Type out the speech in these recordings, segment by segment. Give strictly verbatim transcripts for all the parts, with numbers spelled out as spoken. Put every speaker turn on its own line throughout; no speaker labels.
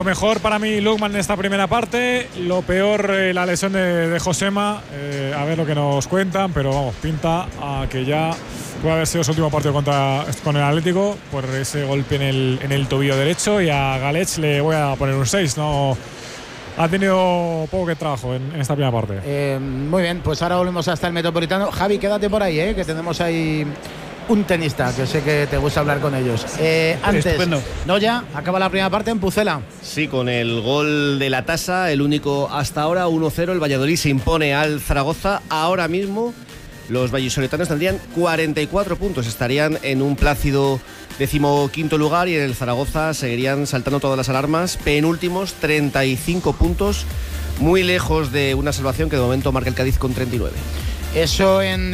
Lo mejor para mí Lukman en esta primera parte, lo peor eh, la lesión de, de Josema, eh, a ver lo que nos cuentan, pero vamos, pinta a que ya puede haber sido su último partido contra, con el Atlético por ese golpe en el, en el tobillo derecho, y a Galech le voy a poner un seis, no ha tenido poco que trabajo en, en esta primera parte.
Eh, muy bien, pues ahora volvemos hasta el Metropolitano. Javi, quédate por ahí, eh, que tenemos ahí un tenista, que sé que te gusta hablar con ellos. Eh, antes, Estupendo. No, ya acaba la primera parte en Pucela.
Sí, con el gol de la tasa, el único hasta ahora, uno cero. El Valladolid se impone al Zaragoza. Ahora mismo los vallisoletanos tendrían cuarenta y cuatro puntos, estarían en un plácido decimoquinto lugar, y en el Zaragoza seguirían saltando todas las alarmas, penúltimos, treinta y cinco puntos, muy lejos de una salvación que de momento marca el Cádiz con treinta y nueve.
Eso en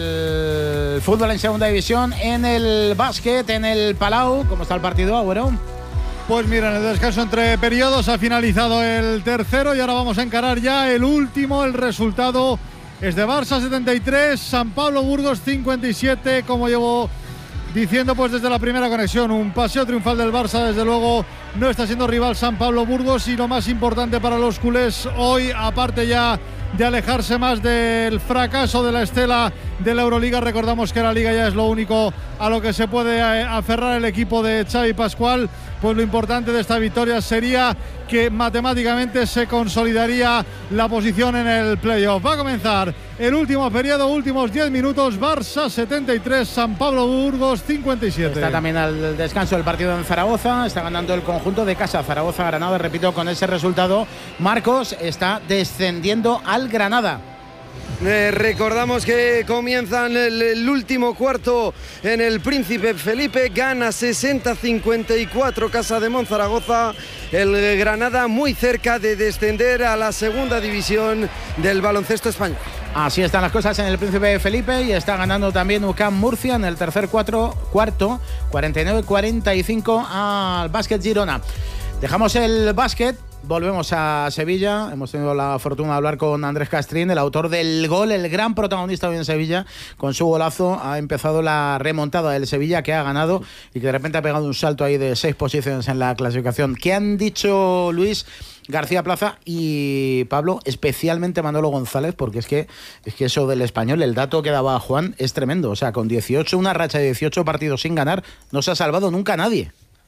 el fútbol en segunda división. En el básquet, en el Palau, ¿cómo está el partido, Agüero?
Pues mira, en el descanso entre periodos ha finalizado el tercero y ahora vamos a encarar ya el último. El resultado es de Barça setenta y tres, San Pablo Burgos cincuenta y siete, como llevo diciendo pues desde la primera conexión. Un paseo triunfal del Barça, desde luego no está siendo rival San Pablo Burgos, y lo más importante para los culés hoy, aparte ya de alejarse más del fracaso de la estela de la Euroliga, recordamos que la Liga ya es lo único a lo que se puede aferrar el equipo de Xavi Pascual, pues lo importante de esta victoria sería que matemáticamente se consolidaría la posición en el playoff. Va a comenzar el último periodo, últimos diez minutos. Barça setenta y tres, San Pablo Burgos cincuenta y siete.
Está también al descanso el partido en Zaragoza, está ganando el conjunto de casa Zaragoza-Granada, repito, con ese resultado Marcos está descendiendo al Granada.
Eh, recordamos que comienzan el, el último cuarto en el Príncipe Felipe, gana sesenta a cincuenta y cuatro Casa de Monzaragoza, el Granada muy cerca de descender a la segunda división del baloncesto español.
Así están las cosas en el Príncipe Felipe, y está ganando también U C A M Murcia en el tercer cuatro, cuarto, cuarenta y nueve a cuarenta y cinco al Básquet Girona. Dejamos el básquet. Volvemos a Sevilla. Hemos tenido la fortuna de hablar con Andrés Castrín, el autor del gol, el gran protagonista hoy en Sevilla. Con su golazo ha empezado la remontada del Sevilla, que ha ganado y que de repente ha pegado un salto ahí de seis posiciones en la clasificación. ¿Qué han dicho Luis García Plaza y Pablo, especialmente Manolo González? Porque es que, es que eso del Español, el dato que daba Juan es tremendo. O sea, con dieciocho, una racha de dieciocho partidos sin ganar, no se ha salvado nunca nadie.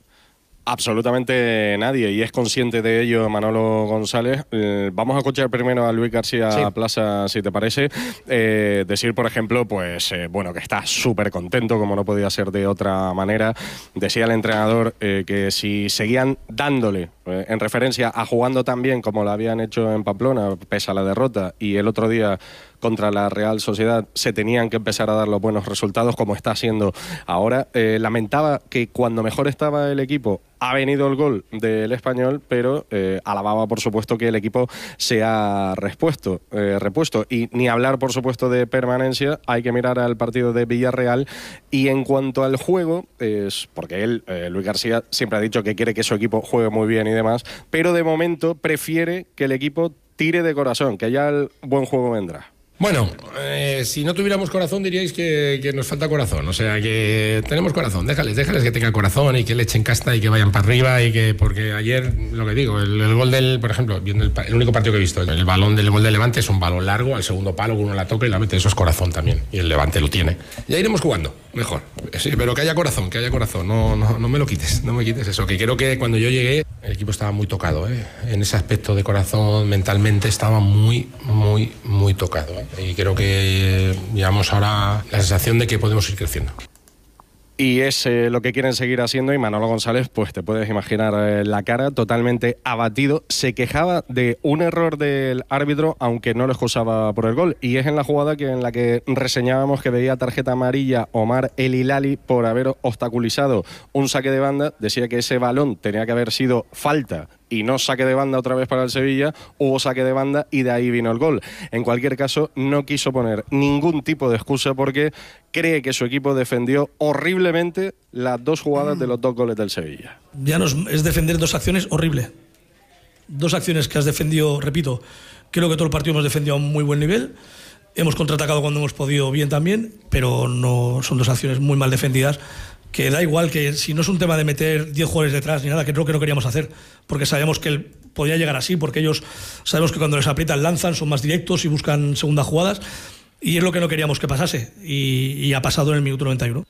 Absolutamente nadie, y es consciente de ello Manolo González. Eh, vamos a escuchar primero a Luis García sí. Plaza, si te parece. Eh, decir, por ejemplo, pues eh, bueno, que está súper contento, como no podía ser de otra manera. Decía el entrenador eh, que si seguían dándole, eh, en referencia a jugando tan bien como lo habían hecho en Pamplona, pese a la derrota, y el otro día contra la Real Sociedad, se tenían que empezar a dar los buenos resultados, como está haciendo ahora. Eh, lamentaba que cuando mejor estaba el equipo ha venido el gol del Español, pero eh, alababa, por supuesto, que el equipo se ha repuesto, eh, repuesto. Y ni hablar, por supuesto, de permanencia, hay que mirar al partido de Villarreal. Y en cuanto al juego, es porque él, eh, Luis García, siempre ha dicho que quiere que su equipo juegue muy bien y demás, pero de momento prefiere que el equipo tire de corazón, que ya el buen juego vendrá.
Bueno, eh, si no tuviéramos corazón diríais que, que nos falta corazón, o sea que tenemos corazón, déjales, déjales que tengan corazón y que le echen casta y que vayan para arriba, y que, porque ayer, lo que digo, el, el gol del, por ejemplo, viendo el, el único partido que he visto, el balón del gol del Levante es un balón largo, al segundo palo uno la toca y la mete, eso es corazón también, y el Levante lo tiene. Ya iremos jugando, mejor, sí, pero que haya corazón, que haya corazón, no, no, no me lo quites, no me quites eso, que creo que cuando yo llegué el equipo estaba muy tocado, ¿eh? En ese aspecto de corazón, mentalmente estaba muy, muy, muy tocado, ¿eh? Y creo que eh, llevamos ahora la sensación de que podemos ir creciendo.
Y es eh, lo que quieren seguir haciendo, y Manolo González, pues te puedes imaginar eh, la cara, totalmente abatido. Se quejaba de un error del árbitro, aunque no lo excusaba por el gol, y es en la jugada que en la que reseñábamos que veía tarjeta amarilla Omar El Hilali por haber obstaculizado un saque de banda. Decía que ese balón tenía que haber sido falta y no saque de banda otra vez para el Sevilla. Hubo saque de banda y de ahí vino el gol. En cualquier caso, no quiso poner ningún tipo de excusa porque cree que su equipo defendió horriblemente las dos jugadas de los dos goles del Sevilla.
Ya no es, es defender dos acciones horrible. Dos acciones que has defendido, repito, creo que todo el partido hemos defendido a un muy buen nivel. Hemos contraatacado cuando hemos podido bien también, pero no son dos acciones muy mal defendidas que da igual, que si no es un tema de meter diez jugadores detrás ni nada, que es lo que no queríamos hacer, porque sabíamos que él podía llegar así, porque ellos sabemos que cuando les aprietan lanzan, son más directos y buscan segundas jugadas, y es lo que no queríamos que pasase, y, y ha pasado en el minuto noventa y uno.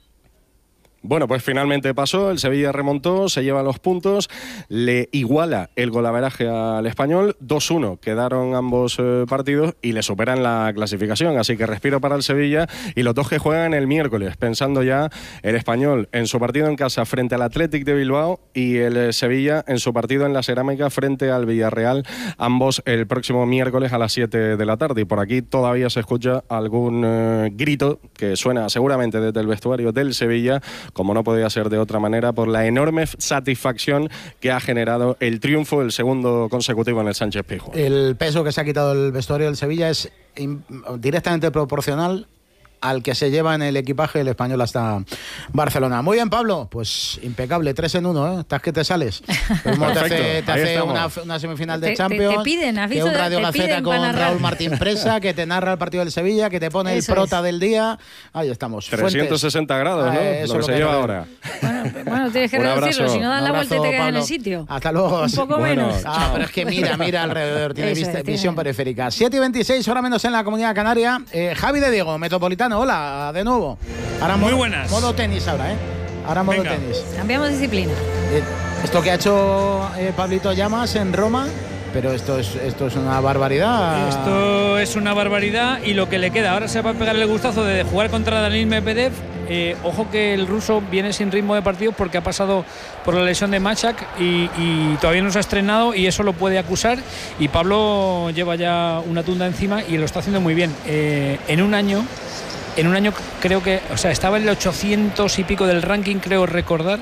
Bueno, pues finalmente pasó, el Sevilla remontó, se lleva los puntos, le iguala el golaveraje al Español, dos uno quedaron ambos eh, partidos y le superan la clasificación, así que respiro para el Sevilla y los dos que juegan el miércoles, pensando ya el Español en su partido en casa frente al Athletic de Bilbao y el eh, Sevilla en su partido en la Cerámica frente al Villarreal, ambos el próximo miércoles a las siete de la tarde. Y por aquí todavía se escucha algún eh, grito que suena seguramente desde el vestuario del Sevilla, como no podía ser de otra manera, por la enorme satisfacción que ha generado el triunfo, el segundo consecutivo en el Sánchez Pizjuán.
El peso que se ha quitado el vestuario del Sevilla es directamente proporcional al que se lleva en el equipaje el Español hasta Barcelona. Muy bien, Pablo, pues impecable, tres en uno, ¿eh? Estás que te sales. Perfecto, te hace, te hace una, una semifinal de
te,
Champions,
te, te piden,
que un Radio Gaceta con Raúl Martín Presa, que te narra el partido del Sevilla, que te pone Eso el prota es. del día. Ahí estamos.
trescientos sesenta grados, ¿no? Ah, eso lo que se lleva ahora.
Bueno, bueno, tienes que reducirlo, si no das la vuelta y te quedas en el sitio.
Hasta luego.
Un poco bueno, menos.
Ah, pero es que mira, mira alrededor, tiene
Eso
vista,
es,
visión
tiene.
periférica. siete y veintiséis, hora menos en la Comunidad Canaria. Eh, Javi de Diego, Metropolitano, hola, de nuevo. Ahora
Muy
modo,
buenas.
Modo tenis ahora, ¿eh? Ahora modo
Venga.
tenis.
Cambiamos disciplina.
Eh, esto que ha hecho eh, Pablito Llamas en Roma, pero esto es, esto es una barbaridad.
Esto es una barbaridad y lo que le queda. Ahora se va a pegar el gustazo de jugar contra Daniil Medvedev. Eh, ojo que el ruso viene sin ritmo de partido porque ha pasado por la lesión de Machak y, y todavía no se ha estrenado y eso lo puede acusar, y Pablo lleva ya una tunda encima y lo está haciendo muy bien. Eh, en un año en un año creo que, o sea, estaba en el ochocientos y pico del ranking, creo recordar,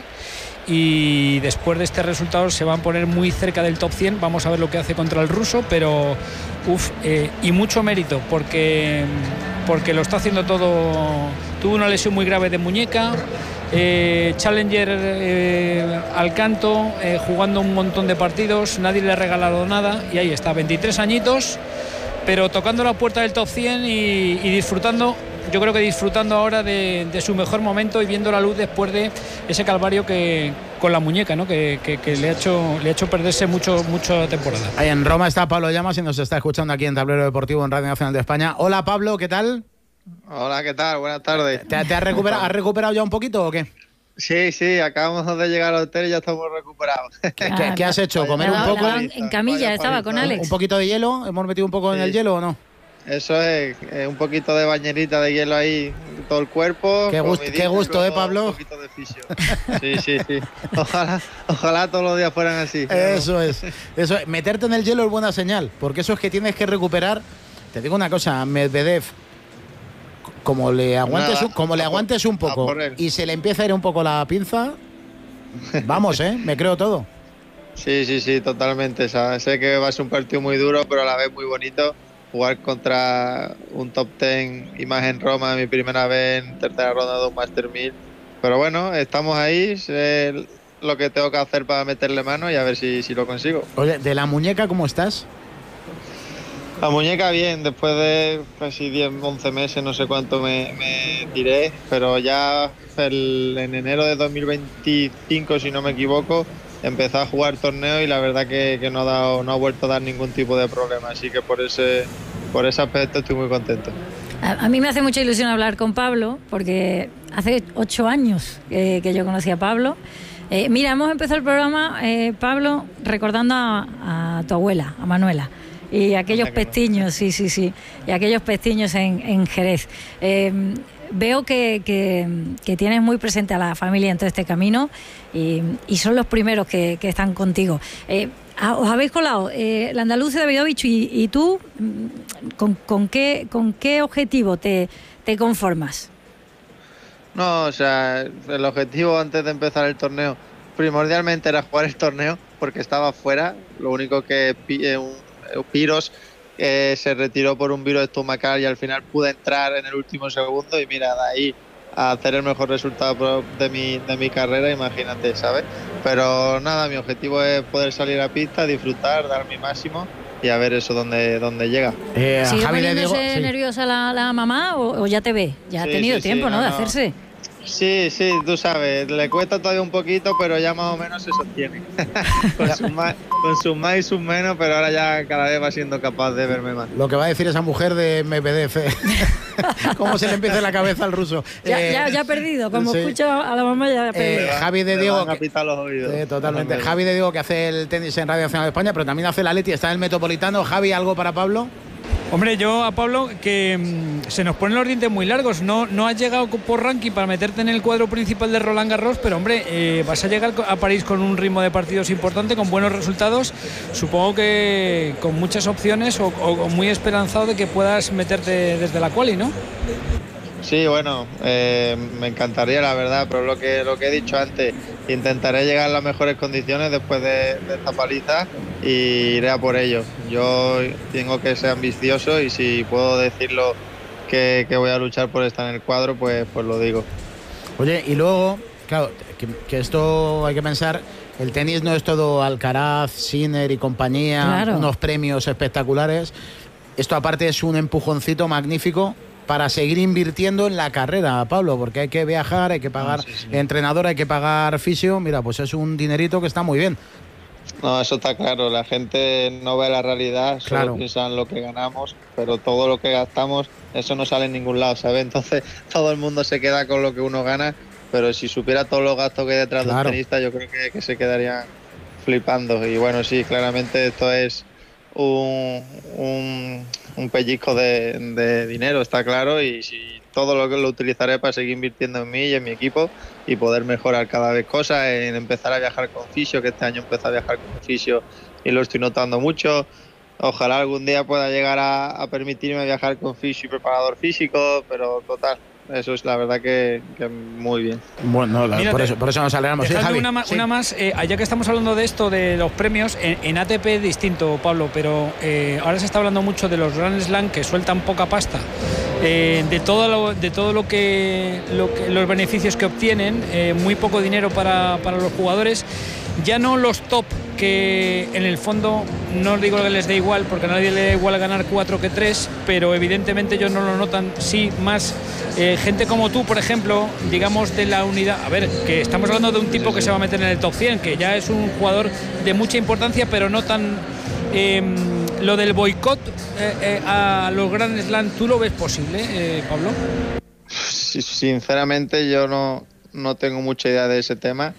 y después de este resultado se van a poner muy cerca del top cien. Vamos a ver lo que hace contra el ruso, pero uff, eh, y mucho mérito porque, porque lo está haciendo todo. Tuvo una lesión muy grave de muñeca, eh, Challenger eh, al canto, eh, jugando un montón de partidos, nadie le ha regalado nada y ahí está, veintitrés añitos, pero tocando la puerta del top cien y, y disfrutando. Yo creo que disfrutando ahora de, de su mejor momento y viendo la luz después de ese calvario que con la muñeca, ¿no? que, que, que le ha hecho le ha hecho perderse mucho mucha temporada.
Ahí en Roma está Pablo Llamas y nos está escuchando aquí en Tablero Deportivo en Radio Nacional de España. Hola Pablo, ¿qué tal?
Hola, ¿qué tal? Buenas tardes.
¿Te, te has, recuperado, has recuperado ya un poquito o qué?
Sí, sí, acabamos de llegar al hotel y ya estamos recuperados.
¿Qué, qué, qué has hecho? ¿Comer un poco?
En camilla estaba con Alex.
¿Un poquito de hielo? ¿Hemos metido un poco sí. en el hielo o no?
Eso es, eh, un poquito de bañerita de hielo ahí, todo el cuerpo.
Qué, gust, qué gusto, ¿eh, Pablo?
Un poquito de fisio. Sí, sí, sí. Ojalá, ojalá todos los días fueran así.
Eso es, eso es. Meterte en el hielo es buena señal, porque eso es que tienes que recuperar. Te digo una cosa, Medvedev, como le aguantes, Nada, un, como le aguantes un poco y se le empieza a ir un poco la pinza, vamos, ¿eh? Me creo todo.
Sí, sí, sí, totalmente. O sea, sé que va a ser un partido muy duro, pero a la vez muy bonito. Jugar contra un top ten y más en Roma, mi primera vez en tercera ronda de un Master mil. Pero bueno, estamos ahí, sé lo que tengo que hacer para meterle mano y a ver si, si lo consigo.
Oye, ¿de la muñeca cómo estás?
La muñeca bien, después de casi diez, once meses, no sé cuánto me, me tiré, pero ya el, en enero de dos mil veinticinco, si no me equivoco, empecé a jugar torneo y la verdad que, que no, ha dado, no ha vuelto a dar ningún tipo de problema, así que por ese, por ese aspecto estoy muy contento.
A, a mí me hace mucha ilusión hablar con Pablo, porque hace ocho años que, que yo conocí a Pablo. Eh, mira, hemos empezado el programa, eh, Pablo, recordando a, a tu abuela, a Manuela. Y aquellos pestiños, sí, sí, sí, y aquellos pestiños en, en Jerez. Eh, veo que, que, que tienes muy presente a la familia en todo este camino y, y son los primeros que, que están contigo. Eh, os habéis colado, eh, la Andalucía de Davidovich y, y tú, ¿con, con, qué, ¿con qué objetivo te, te conformas?
No, o sea, el objetivo antes de empezar el torneo primordialmente era jugar el torneo porque estaba fuera, lo único que eh, un Piros eh, se retiró por un virus estomacal y al final pude entrar en el último segundo y mira, de ahí a hacer el mejor resultado de mi, de mi carrera, imagínate, ¿sabes? Pero nada, mi objetivo es poder salir a pista, disfrutar, dar mi máximo y a ver eso dónde, dónde llega.
Eh, ¿Sigue poniéndose digo, sí. nerviosa la, la mamá o, o ya te ve? Ya sí, ha tenido sí, tiempo, sí, ¿no? no, de hacerse.
Sí, sí, tú sabes, le cuesta todavía un poquito, pero ya más o menos se sostiene. con, sus más, con sus más y sus menos, pero ahora ya cada vez va siendo capaz de verme más.
Lo que va a decir esa mujer de Medvedev, cómo se le empieza en la cabeza al ruso.
Ya,
eh,
ya, ya ha perdido, como
sí.
escucho a la mamá ya ha perdido.
Eh, Javi de Diego,
que, los oídos.
Eh, totalmente. Javi de Diego, que hace el tenis en Radio Nacional de España, pero también hace el Atleti, está en el Metropolitano. Javi, ¿algo para Pablo?
Hombre, yo a Pablo, que mmm, se nos ponen los dientes muy largos. No, no has llegado por ranking para meterte en el cuadro principal de Roland Garros, pero hombre, eh, vas a llegar a París con un ritmo de partidos importante, con buenos resultados. Supongo que con muchas opciones o, o muy esperanzado de que puedas meterte desde la quali, ¿no?
Sí, bueno, eh, me encantaría, la verdad, pero lo que lo que he dicho antes, intentaré llegar a las mejores condiciones después de, de esta paliza y iré a por ello. Yo tengo que ser ambicioso y si puedo decirlo que, que voy a luchar por estar en el cuadro, pues, pues lo digo.
Oye, y luego, claro, que, que esto hay que pensar, el tenis no es todo Alcaraz, Sinner y compañía, claro. Unos premios espectaculares. Esto aparte es un empujoncito magnífico para seguir invirtiendo en la carrera, Pablo, porque hay que viajar, hay que pagar no, sí, sí. entrenador, hay que pagar fisio. Mira, pues es un dinerito que está muy bien.
No, eso está claro. La gente no ve la realidad, solo
claro.
piensan lo que ganamos, pero todo lo que gastamos, eso no sale en ningún lado, ¿sabes? Entonces todo el mundo se queda con lo que uno gana, pero si supiera todos los gastos que hay detrás claro. de un tenista, yo creo que, que se quedarían flipando. Y bueno, sí, claramente esto es un... un un pellizco de, de dinero, está claro, y si todo lo que lo utilizaré para seguir invirtiendo en mí y en mi equipo y poder mejorar cada vez cosas, en empezar a viajar con fisio, que este año empecé a viajar con fisio y lo estoy notando mucho. Ojalá algún día pueda llegar a, a permitirme viajar con fisio y preparador físico, pero total, eso es la verdad que, que muy bien.
Bueno, la, por, eso, por eso nos alegramos. ¿Sí, Javi?
Una, ma,
sí.
una más, eh, ya que estamos hablando de esto, de los premios, en, en A T P es distinto, Pablo, pero eh, ahora se está hablando mucho de los Grand Slam que sueltan poca pasta, eh, de todo lo, de todo lo que, lo que los beneficios que obtienen, eh, muy poco dinero para, para los jugadores. Ya no los top, que en el fondo no os digo que les dé igual, porque a nadie le da igual ganar cuatro que tres, pero evidentemente ellos no lo notan. Sí, más eh, gente como tú, por ejemplo, digamos de la unidad. A ver, que estamos hablando de un tipo que se va a meter en el top cien, que ya es un jugador de mucha importancia, pero no tan... Eh, lo del boicot eh, eh, a los Grand Slam, ¿tú lo ves posible, eh, Pablo?
Sí, sinceramente yo no, no tengo mucha idea de ese tema,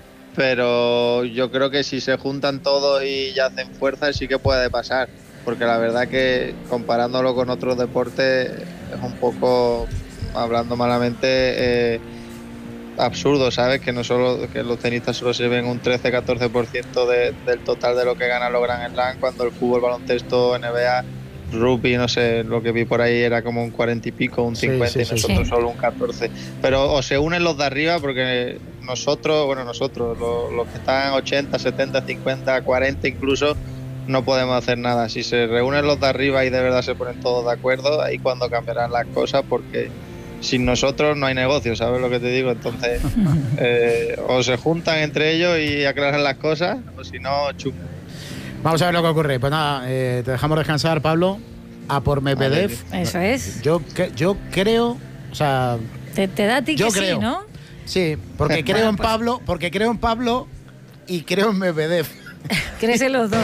pero yo creo que si se juntan todos y ya hacen fuerza sí que puede pasar, porque la verdad que comparándolo con otros deportes es un poco, hablando malamente, eh, absurdo, ¿sabes? Que no solo que los tenistas solo se ven un trece a catorce por ciento de, del total de lo que ganan los Grand Slam, cuando el fútbol, baloncesto, N B A, rugby, no sé, lo que vi por ahí era como un cuarenta y pico, un cincuenta, sí, sí, y nosotros sí. solo un catorce. Pero o se unen los de arriba, porque nosotros, bueno, nosotros, los, los que están ochenta, setenta, cincuenta, cuarenta incluso, no podemos hacer nada. Si se reúnen los de arriba y de verdad se ponen todos de acuerdo, ahí cuando cambiarán las cosas, porque sin nosotros no hay negocio, ¿sabes lo que te digo? Entonces, eh, o se juntan entre ellos y aclaran las cosas, o si no, chum.
Vamos a ver lo que ocurre. Pues nada, eh, te dejamos descansar, Pablo. A por Medvedev.
Eso es.
Yo, yo creo, o sea,
te, te da a ti
yo
que
creo,
sí, ¿no?
Sí, porque creo
bueno,
en
pues,
Pablo, porque creo en Pablo y creo en Medvedev.
Crees en los dos.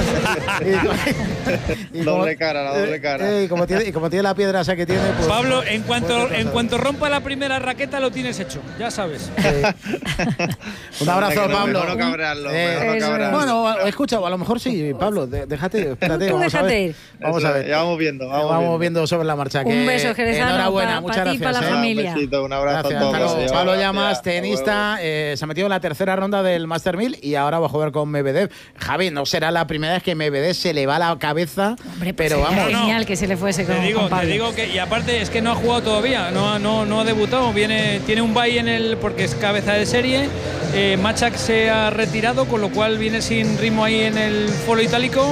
y, y como, doble cara, la doble cara.
Eh, y, como tiene, y como tiene la piedra esa que tiene, pues,
Pablo, en cuanto en cuanto rompa la primera raqueta lo tienes hecho, ya sabes.
Sí. Un abrazo,
no,
Pablo.
Mejor no cabrarlo,
eh,
mejor no cabrarlo.
Bueno, escucha, a lo mejor sí, Pablo, de, déjate, espérate,
Tú
vamos
déjate
a ver.
ir.
Vamos
Eso,
a ver.
Ya vamos viendo, vamos,
vamos viendo.
viendo
sobre la marcha.
Un
que,
beso, Jerezano,
enhorabuena,
pa,
muchas
pa
gracias.
Ti, para la
eh.
familia.
Un besito, un abrazo
Gracias,
a todos.
Pablo Llamas, tenista, eh, se ha metido en la tercera ronda del Master mil y ahora va a jugar con Medvedev. Javi, no será la primera vez que Medvedev se le va la cabeza,
Hombre, pues
pero vamos.
Genial
no,
que se le fuese con,
te digo,
con Pablo.
Te digo que, y aparte es que no ha jugado todavía, no, no, no ha debutado, viene, tiene un bye en el, porque es cabeza de serie. Eh, Machak se ha retirado, con lo cual viene sin ritmo ahí en el foro itálico.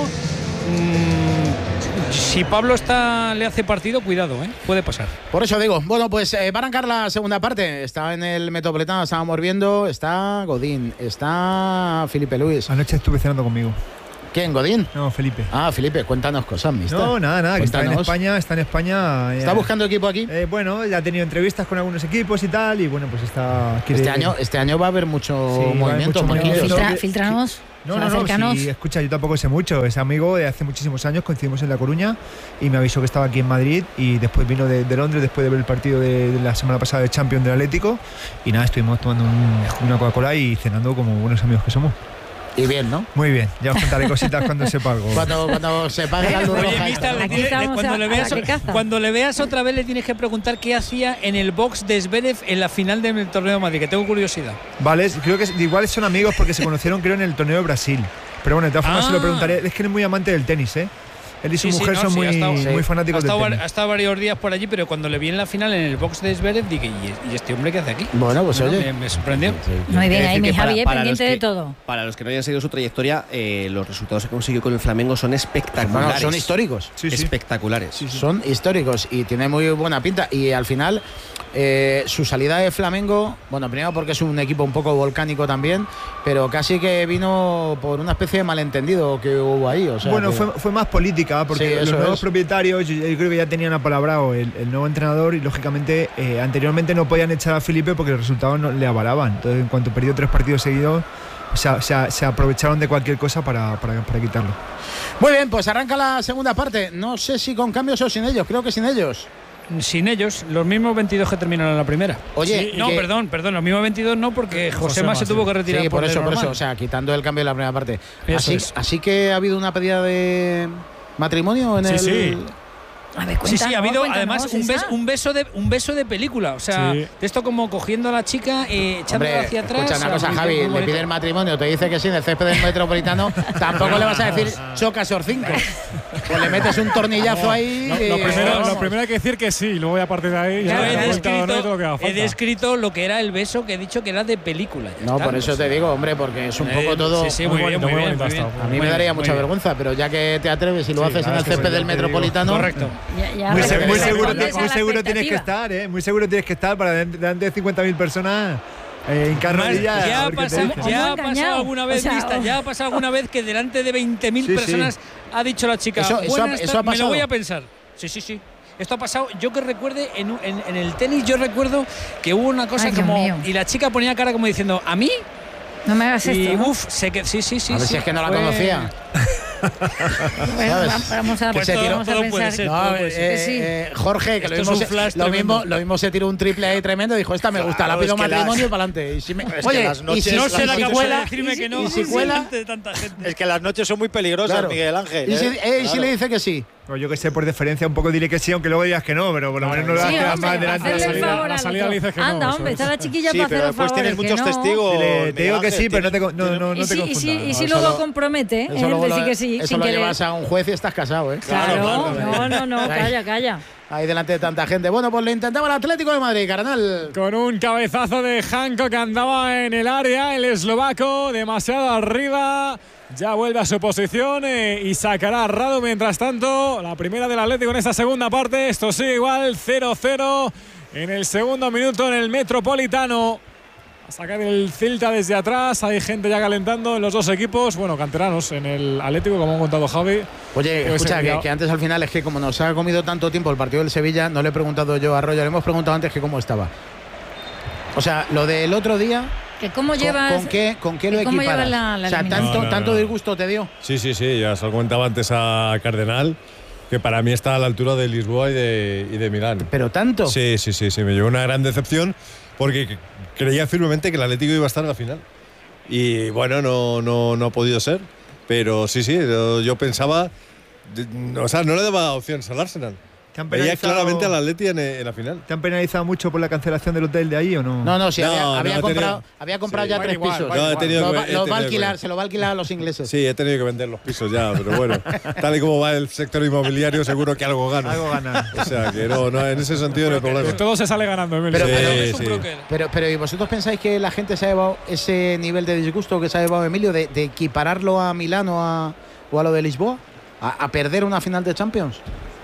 Mm, si Pablo está, le hace partido, cuidado, ¿eh? Puede pasar.
Por eso digo, bueno, pues eh, va a arrancar la segunda parte. Está en el Metropolitano, estábamos viendo, está Godín, está Felipe Luis.
Anoche estuve cenando conmigo.
¿Quién, Godín?
No, Felipe.
Ah, Felipe, cuéntanos cosas, mister.
No, nada, nada, que está en
Cuéntanos.
España, está en España.
¿Está
eh,
buscando equipo aquí?
Eh, bueno, ya ha tenido entrevistas con algunos equipos y tal, y bueno, pues está... quiere-
Este año, este año va a haber mucho
Sí, va a haber
movimiento.
mucho
Marquillos.
movimiento.
Filtra,
que-
filtranos.
No,
o sea,
no, no,
acércanos.
sí, escucha, yo tampoco sé mucho. Es amigo de hace muchísimos años, coincidimos en La Coruña y me avisó que estaba aquí en Madrid y después vino de, de Londres después de ver el partido de, de la semana pasada de Champions del Atlético y nada, estuvimos tomando un- una Coca-Cola y cenando como buenos amigos que somos.
Y bien, ¿no?
Muy bien, ya os contaré cositas cuando sepa algo.
Cuando, cuando se pague la luz
Oye,
roja.
mister,
esta.
le
Aquí
tienes-
estamos
cuando,
a-
le
a
veas,
la que caza.
cuando le veas otra vez le tienes que preguntar qué hacía en el box de Zverev en la final del torneo de Madrid, que tengo curiosidad.
Vale, creo que igual son amigos porque se conocieron creo en el torneo de Brasil. Pero bueno, de todas formas
Ah.
se lo preguntaré. Es que él es muy amante del tenis, ¿eh? Él y su
Sí, sí,
mujer
no,
son
sí,
muy,
ha estado-
muy
Ha
fanáticos del
estado, var-
tenis.
ha estado varios días por allí, pero cuando le vi en la final en el box de Zverev dije, ¿y, y este hombre qué hace aquí?
Bueno, pues
Bueno,
oye.
me, me sorprendió.
Muy bien, ahí
decir
mi
que para-
Javi, eh,
para
pendiente
los
de
que-
todo.
Para los que no hayan seguido su trayectoria, eh, los resultados que consiguió con el Flamengo son espectaculares.
Bueno, son históricos.
Sí, sí.
Espectaculares.
Son históricos y tiene muy buena pinta. Y al final, eh, su salida de Flamengo, bueno, primero porque es un equipo un poco volcánico también, pero casi que vino por una especie de malentendido que hubo ahí. O sea,
Bueno,
que-
fue, fue más política, porque
Sí,
los
eso
nuevos
es.
propietarios yo, yo creo que ya tenían apalabrado el, el nuevo entrenador y lógicamente eh, anteriormente no podían echar a Felipe porque los resultados no le avalaban. Entonces, en cuanto perdió tres partidos seguidos, se, se- se aprovecharon de cualquier cosa para, para, para quitarlo.
Muy bien, pues arranca la segunda parte. No sé si con cambios o sin ellos, creo que sin ellos.
Sin ellos, los mismos veintidós que terminaron la primera.
Oye,
Sí, no,
que-
perdón, perdón, los mismos veintidós no, porque Josema
Josema,
se
sí.
tuvo que retirar
Sí, por
por
eso,
el
por eso.
normal.
O sea, quitando el cambio de la primera parte.
Eso
Así,
es.
así que ha habido una pedida de matrimonio en
Sí,
el.
sí.
A ver,
Sí, sí, ha
cuéntanos,
habido
cuéntanos,
además un beso,
Isa.
un beso de un beso de película, o sea,
Sí.
de esto como cogiendo a la chica, eh, echándola
Hombre,
hacia atrás.
escucha una
o sea,
cosa,
muy-
Javi,
muy
le
bonito.
pide el matrimonio, te dice que sí, en el césped del Metropolitano, tampoco le vas a decir chocas or cinco. Pues le metes un tornillazo ahí.
Lo,
y-
lo primero,
vamos.
lo primero hay que decir que sí, y luego ya a partir de ahí
Yo
ya
he
te cuenta o no y todo lo
descrito,
que haga
he
falta.
descrito lo que era el beso que he dicho que era de película. ya
No,
está,
por eso
o sea.
te digo, hombre, porque es un
Eh,
poco todo.
Sí, sí,
muy
muy, bien,
bonito,
muy
muy
bien,
bonito
muy
ha
bien.
estado.
A mí
Muy
me daría
bien,
mucha
muy bien.
vergüenza, pero ya que te atreves y lo
Sí,
haces
la
en el
verdad es que
césped
sí,
del
ya te digo.
Metropolitano.
Correcto.
Ya- ya
Muy,
Pero
se-
que
muy
le
seguro,
respondes
te- muy
a la
seguro tienes que
expectativa.
estar, ¿eh? Muy seguro tienes que estar para delante delante de cincuenta mil personas eh, hincar
Además,
rodillas.
ya
a
ha
ver qué te
pasado,
dicen.
O
ya
muy
ha pasado
engañado.
alguna vez,
O sea,
vista,
o-
ya ha pasado alguna vez que delante de veinte mil
Sí, sí.
personas ha dicho la chica,
Eso- eso ha-
"Buenas
eso ha
tardes", me lo
pasado.
voy a pensar. Sí, sí, sí. Esto ha pasado, yo que recuerde, en, un- en- en el tenis yo recuerdo que hubo una cosa
Ay, Dios
como…
mío.
Y la chica ponía cara como diciendo, ¿a mí?
No me hagas
Y
esto. ¿no?
uff, sé que sí, sí, sí.
A ver
sí,
si es que no la
fue-
conocía.
Bueno,
¿sabes?
va- vamos a,
Pues
se
todo,
tiró-
vamos a
todo puede
pensar.
ser.
No,
todo
eh,
puede ser.
que sí.
eh, Jorge, que lo
Esto es
mismo,
un
se,
flash
lo,
tremendo.
mismo, lo mismo se tiró un triple ahí tremendo. Dijo, esta me gusta, la
Claro,
pido
es que
matrimonio
las-
y para adelante. Y si me-
Es que
Oye,
las
y
noches-
si,
No
las
sé la
y si
que
noches-
cuela,
puede decirme que no.
y si cuela,
delante de tanta gente.
Es que las noches son muy peligrosas,
claro.
Miguel Ángel.
Y si,
¿eh?
eh, y si
Claro.
le dice que sí.
O yo que sé, por deferencia un poco diré que sí, aunque luego digas que no, pero por lo menos no le
Sí,
vas a quedar
hombre,
más delante de
hacerle
la
el
salida-
favor
la
al
salida
otro.
le dices que no,
Anda,
eso
hombre,
es.
está la chiquilla
Sí,
para
pero
hacer los
después
favores.
tienes muchos
que no.
testigos.
Dile, te
Miguel
digo que
Ángel,
sí, pero no te,
tienes-
no, no,
Y
no te
si, y si,
confundas.
y si
Eso
luego
lo-
compromete,
Eso
él
luego
decir
lo,
que sí,
eso
sin
lo
querer.
llevas a un juez y estás casado, ¿eh?
Claro,
Claro,
no, no, no,
Ahí.
calla, calla.
Ahí delante de tanta gente. Bueno, pues le intentaba el Atlético de Madrid, carnal.
Con un cabezazo de Janko que andaba en el área, el eslovaco, demasiado arriba. Ya vuelve a su posición eh, y sacará a Radu. Mientras tanto, la primera del Atlético en esta segunda parte. Esto sigue igual, cero cero en el segundo minuto en el Metropolitano. A sacar el Celta desde atrás. Hay gente ya calentando en los dos equipos. Bueno, canteranos en el Atlético, como ha contado Javi.
Oye,
Pues
escucha,
se
que,
quedó-
que antes al final es que como nos ha comido tanto tiempo el partido del Sevilla, no le he preguntado yo a Arroyo, le hemos preguntado antes que cómo estaba. O sea, lo del otro día,
Que cómo
¿con,
llevas.
con qué, con qué lo
que cómo
equiparas?
llevas la- la
o sea,
eliminación.
tanto,
No, no,
tanto
no.
disgusto te dio.
Sí, sí, sí, ya se lo comentaba antes a Cardenal, que para mí está a la altura de Lisboa y de, y de Milán.
Pero tanto.
Sí, sí, sí, sí, me llevó una gran decepción porque creía firmemente que el Atlético iba a estar en la final. Y bueno, no, no, no ha podido ser, pero sí, sí, yo, yo pensaba, de- o sea, no le daba opciones al Arsenal.
¿Te han
Veía
penalizado-
claramente al Atleti en, en la final.
¿Te han penalizado mucho por la cancelación del hotel de ahí o no?
No, no, sí,
No,
había,
no,
había
he
comprado,
tenido-
había comprado
sí.
ya
Vale
tres
igual,
pisos.
vale
No, he tenido
Lo
que-
va,
he
lo va a
tenido que-
alquilar, se lo va a alquilar a los ingleses.
Sí, he tenido que vender los pisos ya, pero bueno, tal y como va el sector inmobiliario, seguro que algo gano.
Algo gana.
O sea, que no, no, en ese sentido no hay problema.
Que todo se sale ganando, Emilio.
Pero-
Sí,
pero-
Es un
sí.
broker.
Pero, pero ¿y vosotros pensáis que la gente se ha llevado ese nivel de disgusto que se ha llevado Emilio de, de equipararlo a Milán o a, o a lo de Lisboa? ¿A, a perder una final de Champions?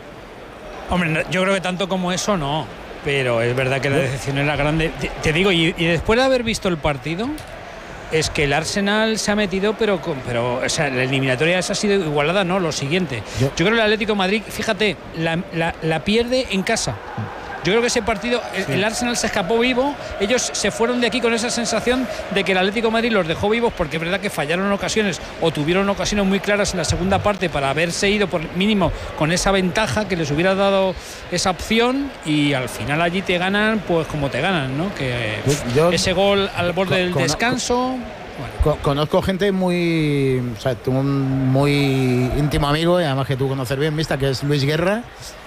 Hombre, no, yo creo que tanto como eso no. Pero es verdad que la decepción era grande. Te, te digo, y, y después de haber visto el partido, es que el Arsenal se ha metido, pero, con, pero o sea, la eliminatoria esa ha sido igualada, no, lo siguiente. Yo, Yo creo que el Atlético de Madrid, fíjate, la, la, la pierde en casa. Yo creo que ese partido, el, sí. el Arsenal se escapó vivo, ellos se fueron de aquí con esa sensación de que el Atlético de Madrid los dejó vivos, porque es verdad que fallaron en ocasiones o tuvieron ocasiones muy claras en la segunda parte para haberse ido por mínimo con esa ventaja que les hubiera dado esa opción, y al final allí te ganan pues como te ganan, ¿no? Que yo, ese gol al borde con, del con, descanso.
Bueno. Conozco gente muy, o sea, tengo un muy íntimo amigo, y además que tú conoces bien, Mista, que es Luis Guerra.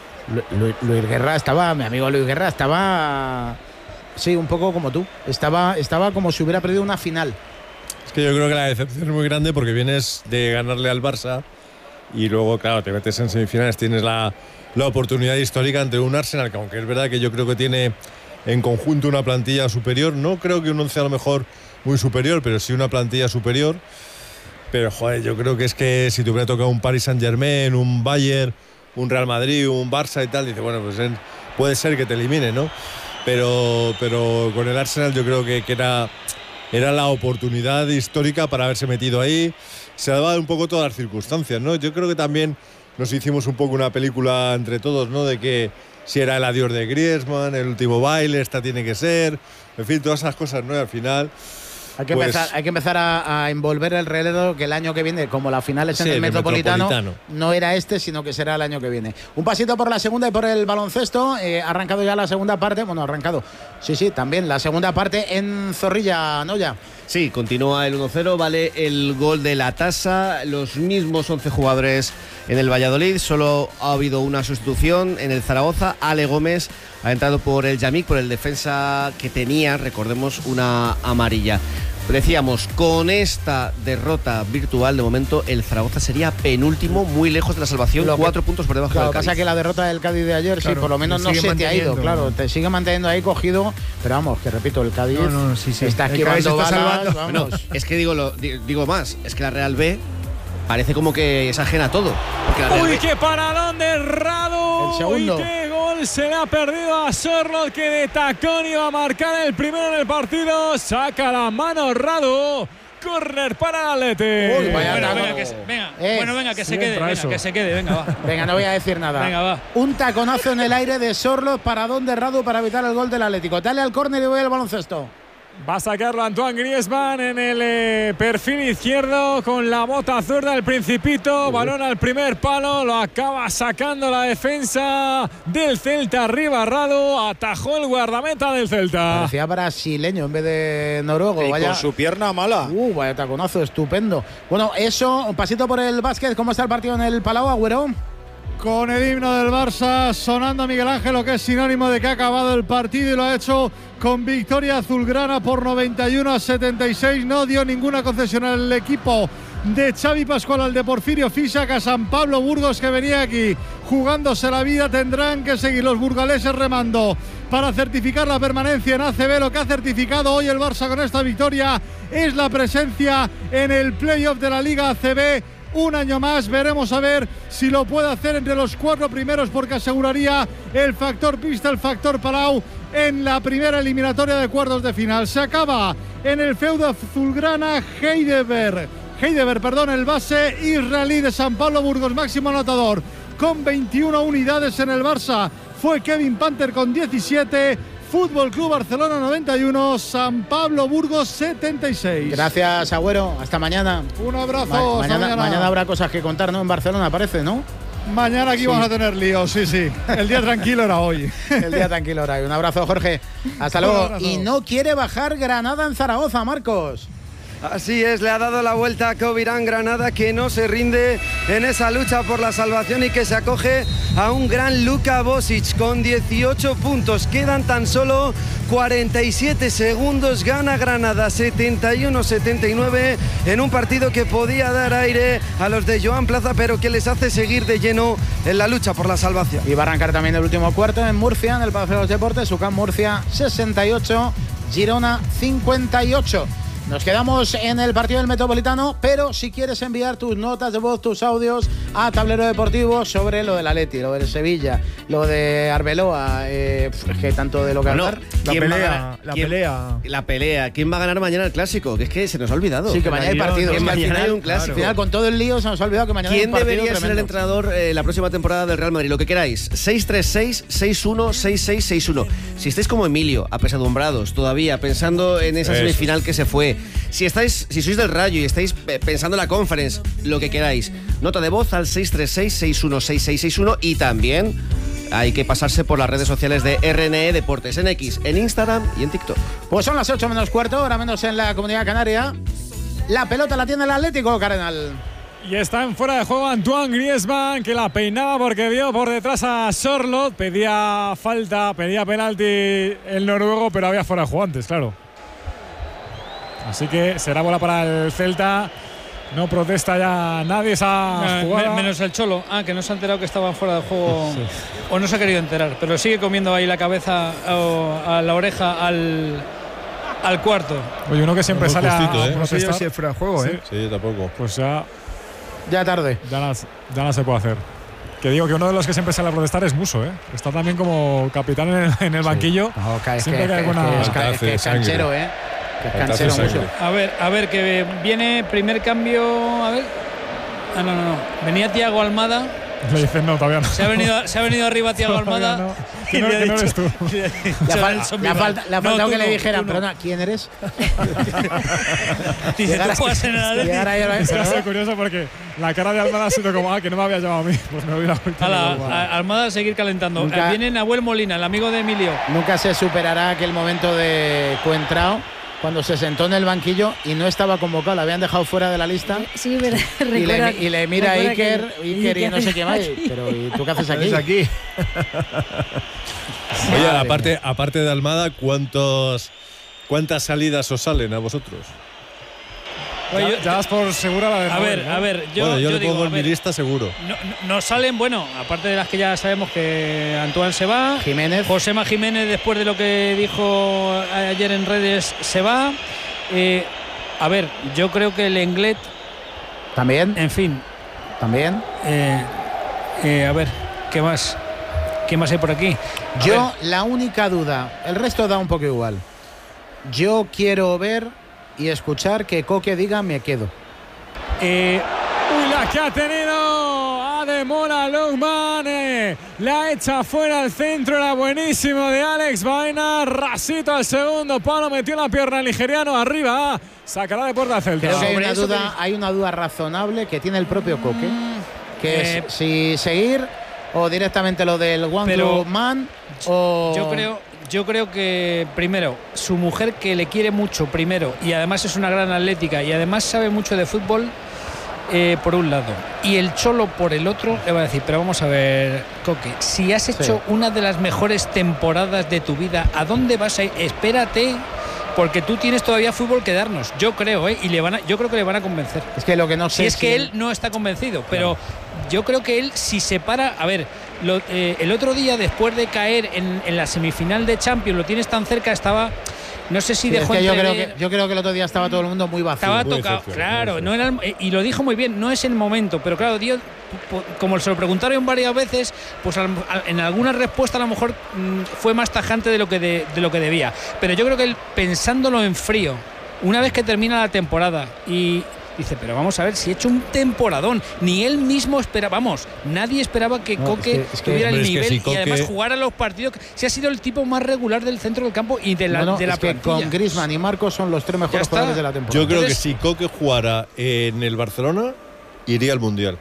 Lu, Luis Guerra estaba, mi amigo Luis Guerra estaba, sí, un poco como tú, estaba, estaba como si hubiera perdido una final.
Es que yo creo que la decepción es muy grande, porque vienes de ganarle al Barça y luego, claro, te metes en semifinales, tienes la, la oportunidad histórica ante un Arsenal que, aunque es verdad que yo creo que tiene en conjunto una plantilla superior, no creo que un once a lo mejor muy superior, pero sí una plantilla superior. Pero joder, yo creo que es que si te hubiera tocado un Paris Saint-Germain, un Bayern, un Real Madrid, un Barça y tal, dice, bueno, pues puede ser que te elimine, ¿no? Pero, pero con el Arsenal yo creo que, que era, era la oportunidad histórica para haberse metido ahí. Se daba un poco todas las circunstancias, ¿no? Yo creo que también nos hicimos un poco una película entre todos, ¿no? De que si era el adiós de Griezmann, el último baile, esta tiene que ser, en fin, todas esas cosas, ¿no? Y al final...
Hay que, pues, empezar, hay que empezar a, a envolver el relevo, que el año que viene, como la final es en sí, el, Metropolitano, Metropolitano, no era este, sino que será el año que viene. Un pasito por la segunda y por el baloncesto. Eh, ha arrancado ya la segunda parte. Bueno, arrancado. Sí, sí, también la segunda parte en Zorrilla, ¿no? Ya.
Sí, continúa el uno cero, vale el gol de la tasa. Los mismos once jugadores en el Valladolid. Solo ha habido una sustitución en el Zaragoza. Ale Gómez ha entrado por el Yamik, por el defensa que tenía, recordemos, una amarilla. Decíamos, con esta derrota virtual, de momento el Zaragoza sería penúltimo, muy lejos de la salvación, lo cuatro que, puntos por debajo
claro,
del Cádiz.
Lo que pasa es que la derrota del Cádiz de ayer, claro, sí, por lo menos no se te ha ido, claro, te sigue manteniendo ahí cogido, pero vamos, que repito, el Cádiz no, no, sí, sí. está esquivando balas, vamos.
Bueno, es que digo, lo, digo más, es que la Real B parece como que es ajena a todo.
Uy, B... qué paradón de Radu.
El segundo.
Uy, qué gol se le ha perdido a Sorloth, que de tacón iba a marcar el primero en el partido. Saca la mano Radu. Córner para el Atleti.
Uy, vaya bueno, venga, que se, venga. Eh, bueno, venga, que se quede, venga, que se quede, venga, va.
Venga, no voy a decir nada.
Venga, va.
Un taconazo en el aire de Sorloth, paradón de Radu para evitar el gol del Atlético. Dale al córner y voy al baloncesto.
Va a sacarlo Antoine Griezmann en el eh, perfil izquierdo con la bota zurda del Principito. Balón al primer palo, lo acaba sacando la defensa del Celta. Arriba Radu, atajó el guardameta del Celta.
Parecía brasileño en vez de noruego.
Y
vaya,
con su pierna mala.
Uh, vaya taconazo, estupendo. Bueno, eso, un pasito por el básquet. ¿Cómo está el partido en el Palau, Agüero?
Con el himno del Barça sonando, Miguel Ángel, lo que es sinónimo de que ha acabado el partido, y lo ha hecho con victoria azulgrana por noventa y uno a setenta y seis. No dio ninguna concesión al equipo de Xavi Pascual, al de Porfirio Fisac, a San Pablo Burgos, que venía aquí jugándose la vida. Tendrán que seguir los burgaleses remando para certificar la permanencia en A C B. Lo que ha certificado hoy el Barça con esta victoria es la presencia en el playoff de la Liga A C B. Un año más, veremos a ver si lo puede hacer entre los cuatro primeros, porque aseguraría el factor pista, el factor Palau en la primera eliminatoria de cuartos de final. Se acaba en el feudo azulgrana Heidelberg. Heidelberg, perdón, el base israelí de San Pablo Burgos, máximo anotador con veintiuna unidades. En el Barça fue Kevin Panther con diecisiete. Fútbol Club Barcelona noventa y uno, San Pablo Burgos setenta y seis.
Gracias, Agüero. Hasta mañana.
Un abrazo.
Ma mañana,
mañana.
mañana habrá cosas que contar, ¿no? En Barcelona, parece, ¿no?
Mañana aquí sí. Vamos a tener líos, sí, sí. El día tranquilo era hoy.
El día tranquilo era hoy. Un abrazo, Jorge. Hasta luego. Y no quiere bajar Granada en Zaragoza, Marcos.
Así es, le ha dado la vuelta a Covirán Granada, que no se rinde en esa lucha por la salvación y que se acoge a un gran Luka Bosic con dieciocho puntos. Quedan tan solo cuarenta y siete segundos. Gana Granada setenta y uno a setenta y nueve en un partido que podía dar aire a los de Joan Plaza, pero que les hace seguir de lleno en la lucha por la salvación.
Y va a arrancar también el último cuarto en Murcia, en el Palacio de los Deportes. UCAM Murcia sesenta y ocho, Girona cincuenta y ocho. Nos quedamos en el partido del Metropolitano, pero si quieres enviar tus notas de voz, tus audios a Tablero Deportivo sobre lo del Atleti, lo del Sevilla, lo de Arbeloa, eh, que tanto de lo que
Bueno,
hablar.
La
¿quién va a
pelea,
ganar?
la
¿Quién-
pelea.
La pelea. ¿Quién va a ganar mañana el clásico? Que es que se nos ha olvidado.
Sí, que mañana hay partido.
Que
Es que al
mañana
final-
hay un clásico.
Al final, con todo el lío, se nos ha olvidado que mañana hay
¿Quién
un partido
debería ser el
tremendo.
entrenador eh, la próxima temporada del Real Madrid? Lo que queráis. seis tres seis, seis uno, seis seis seis uno. Si estáis como Emilio, apesadumbrados, todavía pensando en esa
Eso.
semifinal que se fue. Si estáis, si sois del Rayo y estáis eh, pensando en la Conference, lo que queráis. Nota de voz al seis tres seis, seis uno seis seis seis uno y también hay que pasarse por las redes sociales de R N E Deportes en X, en Instagram y en TikTok.
Pues son las ocho menos cuarto, ahora menos en la Comunidad Canaria. La pelota la tiene el Atlético, Cardenal.
Y está en fuera de juego Antoine Griezmann, que la peinaba porque vio por detrás a Sorloth. Pedía falta, pedía penalti el noruego, pero había fuera de juego antes, claro. Así que será bola para el Celta. No protesta ya nadie esa
No,
jugada.
me- menos el Cholo. Ah, que no se ha enterado que estaba fuera de juego.
Sí.
O no se ha querido enterar. Pero sigue comiendo ahí la cabeza o a la oreja al, al cuarto.
Oye, uno que siempre
Muy
sale a
justito, ¿eh?
No sé yo
protestar.
si es fuera de juego, ¿eh?
Sí, tampoco.
Pues ya,
Ya tarde.
ya, no, ya no se puede hacer. Que digo que uno de los que siempre sale a protestar es Muso, ¿eh? Está también como capitán en el, en el banquillo.
No, que es que,
Siempre que hay
que-
alguna-
que es ca- es que es
Sangre.
canchero, ¿eh? Que es
Faltazo
canchero
de
mucho.
sangre.
A ver, a ver, que viene primer cambio. A ver. Ah, no, no, no. Venía Thiago Almada.
Le dicen, no, todavía no.
Se ha venido, se ha venido arriba Thiago
Todavía
Almada.
no. Que no-
y le ha
que no
dicho-
eres tú.
le ha
Le
dicho
ha, fal-
Nelson
le ha
Vivar,
falta- le ha
"No,
faltado
tú
que le
no,
dijeran,
tú no".
perdona, ¿quién eres?
Dice,
Llegar
tú
a-
juegas en el Atleti.
llegar ahí a-
Eso ha sido curioso porque la cara de Almada ha sido como, ah, que no me había llamado a mí. Pues me hubiera vuelto
Ala,
loco.
a- Almada a seguir calentando.
Nunca-
Eh, Viene Nahuel Molina, el amigo de Emilio.
Nunca se superará aquel momento de Coentrao cuando se sentó en el banquillo y no estaba convocado, la habían dejado fuera de la lista.
Sí, verdad.
Y
Recuerda-
le, y le mira a
recuerda
Iker,
que-
Iker y
¿qué
no sé
haces
qué más.
aquí?
Pero ¿y tú qué haces aquí?
Es aquí.
Oye,
Madre
aparte, aparte de Almada, ¿cuántos, ¿cuántas salidas os salen a vosotros?
Oye,
Ya,
yo-
ya das por segura la de
a
Nahuel,
ver,
¿no?
a ver, yo,
bueno, yo,
yo
lo
digo,
pongo
a
en
ver,
mi lista seguro.
no- no- nos salen, bueno, aparte de las que ya sabemos que Antoine se va,
Jiménez.
Josema Jiménez, después de lo que dijo ayer en redes, se va. Eh, a ver, yo creo que el Englet,
También,
en fin,
también.
eh, eh, a ver, ¿qué más? ¿Qué más hay por aquí? A
Yo,
ver,
la única duda, el resto da un poco igual. Yo quiero ver y escuchar que Coque diga me quedo.
eh,
Uy, la que ha tenido Ademola Lookman. eh. La echa fuera al centro, era buenísimo de Alex Baena. Rasito al segundo palo, metió la pierna el nigeriano arriba. Sacará de puerta al Celta.
Creo que hay
sobre
una
eso
duda, hay una duda razonable que tiene el propio Coque, que
eh,
es si seguir o directamente lo del One
Pero
Club Man o
Yo creo, yo creo que primero, su mujer que le quiere mucho, primero, y además es una gran atlética y además sabe mucho de fútbol, eh, por un lado, y el Cholo por el otro, le va a decir, pero vamos a ver, Coque, si has hecho
Sí.
una de las mejores temporadas de tu vida, ¿a dónde vas a ir? Espérate, porque tú tienes todavía fútbol que darnos, yo creo, ¿eh? Y le van a, yo creo que le van a convencer.
es que lo que no sé
Si es que
si-
él no está convencido, pero yo creo que él si se para, a ver, lo- eh, el otro día después de caer en, en la semifinal de Champions, lo tienes tan cerca, estaba, no sé si
Sí, es
dejó
que yo creo
entrever-
que yo creo que el otro día estaba todo el mundo muy vacío.
estaba
muy
tocado,
decepcionado,
claro,
muy
no era el- eh, y lo dijo muy bien, no es el momento, pero claro, Dios, po- como se lo preguntaron varias veces, pues a lo- a- en alguna respuesta a lo mejor mm, fue más tajante de lo que de, de lo que debía, pero yo creo que él, pensándolo en frío, una vez que termina la temporada y dice, pero vamos a ver, si he hecho un temporadón, ni él mismo esperaba, vamos, nadie esperaba que
No,
Coque
es que- es que-
tuviera el
hombre, es que
nivel
si
y
Coque-
además jugara los partidos, si ha sido el tipo más regular del centro del campo y de la,
No, no,
de la
es que
plantilla.
con Griezmann y Marcos son los tres mejores
está.
jugadores de la temporada.
Yo creo que
Entonces-
si Coque jugara en el Barcelona, iría al Mundial.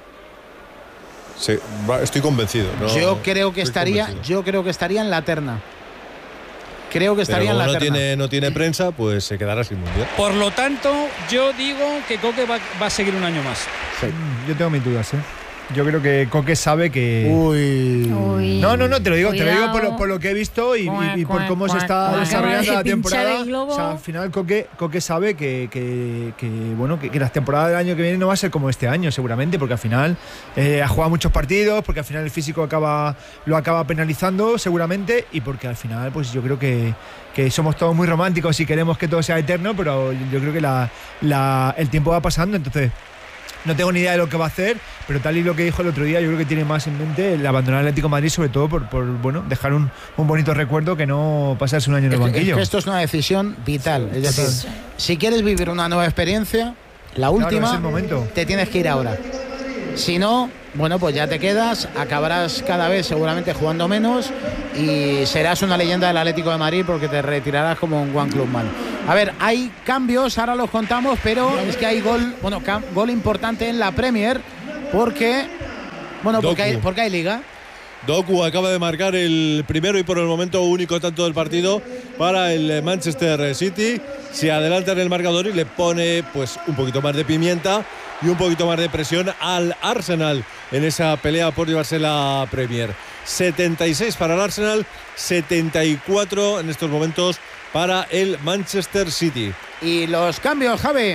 Sí, va- estoy convencido. ¿no?
yo creo que
Estoy
estaría,
convencido.
yo creo que estaría en la terna. Creo que
Pero
estaría en
como
la
no
terna.
tiene, no tiene prensa, pues se quedará sin Mundial.
Por lo tanto, yo digo que Coque va, va a seguir un año más.
Yo tengo mis dudas, ¿eh? Yo creo que Coque sabe que.
Uy.
Uy.
No, no, no, te lo digo,
Cuidado.
te lo digo por lo, por lo que he visto y, y- y por cómo se está desarrollando la temporada. O sea, al final Coque, Coque sabe que, que, que, bueno, que, que la temporada del año que viene no va a ser como este año, seguramente, porque al final eh, ha jugado muchos partidos, porque al final el físico acaba lo acaba penalizando, seguramente, y porque al final, pues yo creo que, que somos todos muy románticos y queremos que todo sea eterno, pero yo creo que la, la, el tiempo va pasando, entonces. No tengo ni idea de lo que va a hacer, pero tal y lo que dijo el otro día, yo creo que tiene más en mente el abandonar el Atlético de Madrid, sobre todo por, por bueno, dejar un, un bonito recuerdo que no pasarse un año en el
Es que, es
banquillo.
que esto es una decisión vital. Es decir,
Sí.
si quieres vivir una nueva experiencia, la última,
es el momento.
te tienes que ir ahora. Si no, bueno, pues ya te quedas, acabarás cada vez seguramente jugando menos y serás una leyenda del Atlético de Madrid porque te retirarás como un One Club Man. A ver, hay cambios, ahora los contamos, pero es que hay gol, bueno, cam- gol importante en la Premier porque, bueno, porque hay,
Doku.
porque hay liga.
Doku acaba de marcar el primero y por el momento único tanto del partido para el Manchester City. Se adelanta en el marcador y le pone pues un poquito más de pimienta y un poquito más de presión al Arsenal en esa pelea por llevarse la Premier. setenta y seis para el Arsenal, setenta y cuatro en estos momentos para el Manchester City.
Y los cambios, Javi.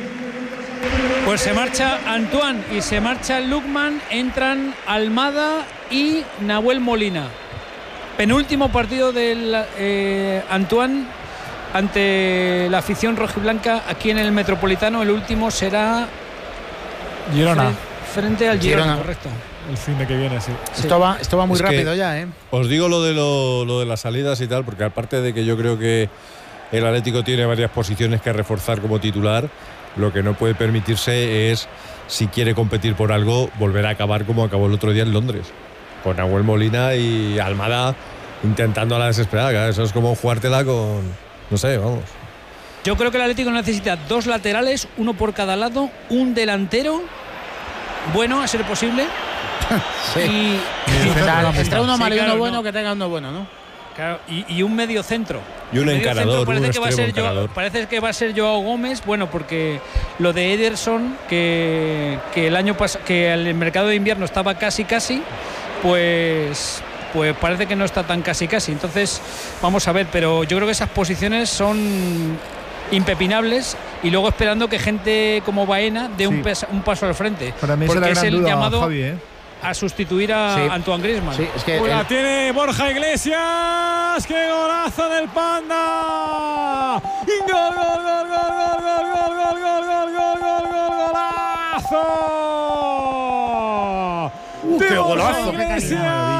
Pues se marcha Antoine y se marcha Lukman, entran Almada y Nahuel Molina. Penúltimo partido del eh, Antoine ante la afición rojiblanca aquí en el Metropolitano. El último será
Girona.
fre- frente al Girona,
Girona.
correcto.
El fin de que viene, sí.
Esto va, esto va muy
Es que-
rápido ya, ¿eh?
Os digo lo de, lo, lo de las salidas y tal, porque aparte de que yo creo que el Atlético tiene varias posiciones que reforzar como titular, lo que no puede permitirse es, si quiere competir por algo, volver a acabar como acabó el otro día en Londres, con Nahuel Molina y Almada intentando a la desesperada. Claro, eso es como jugártela con, no sé, vamos.
Yo creo que el Atlético necesita dos laterales, uno por cada lado, un delantero, bueno, a ser posible.
Sí.
Y,
O sea, entre uno
Sí,
malo y
claro,
uno bueno,
no.
que tenga uno bueno, ¿no?
Claro, y, y un medio centro.
Y un
El medio
encarador,
centro parece
un
que va a
extremo
ser Joao-
encarador.
parece que va a ser Joao Gómez, bueno, porque lo de Ederson, que, que el año pas- que el mercado de invierno estaba casi casi, pues pues parece que no está tan casi casi. Entonces, vamos a ver, pero yo creo que esas posiciones son impepinables y luego esperando que gente como Baena dé un,
Sí.
pes- un paso al frente.
Para mí esa es
porque
la
es
gran
el
duda,
llamado
Javi, ¿eh?
a sustituir a
Sí.
Antoine Griezmann.
Sí, es que
Pues la
el-
tiene Borja Iglesias. ¡Qué golazo del Panda! ¡Gol, gol, gol, gol, gol, gol, gol, gol, gol, gol, gol, gol, gol, golazo!
Uh,
De
qué
Borja
golazo, qué
Iglesias,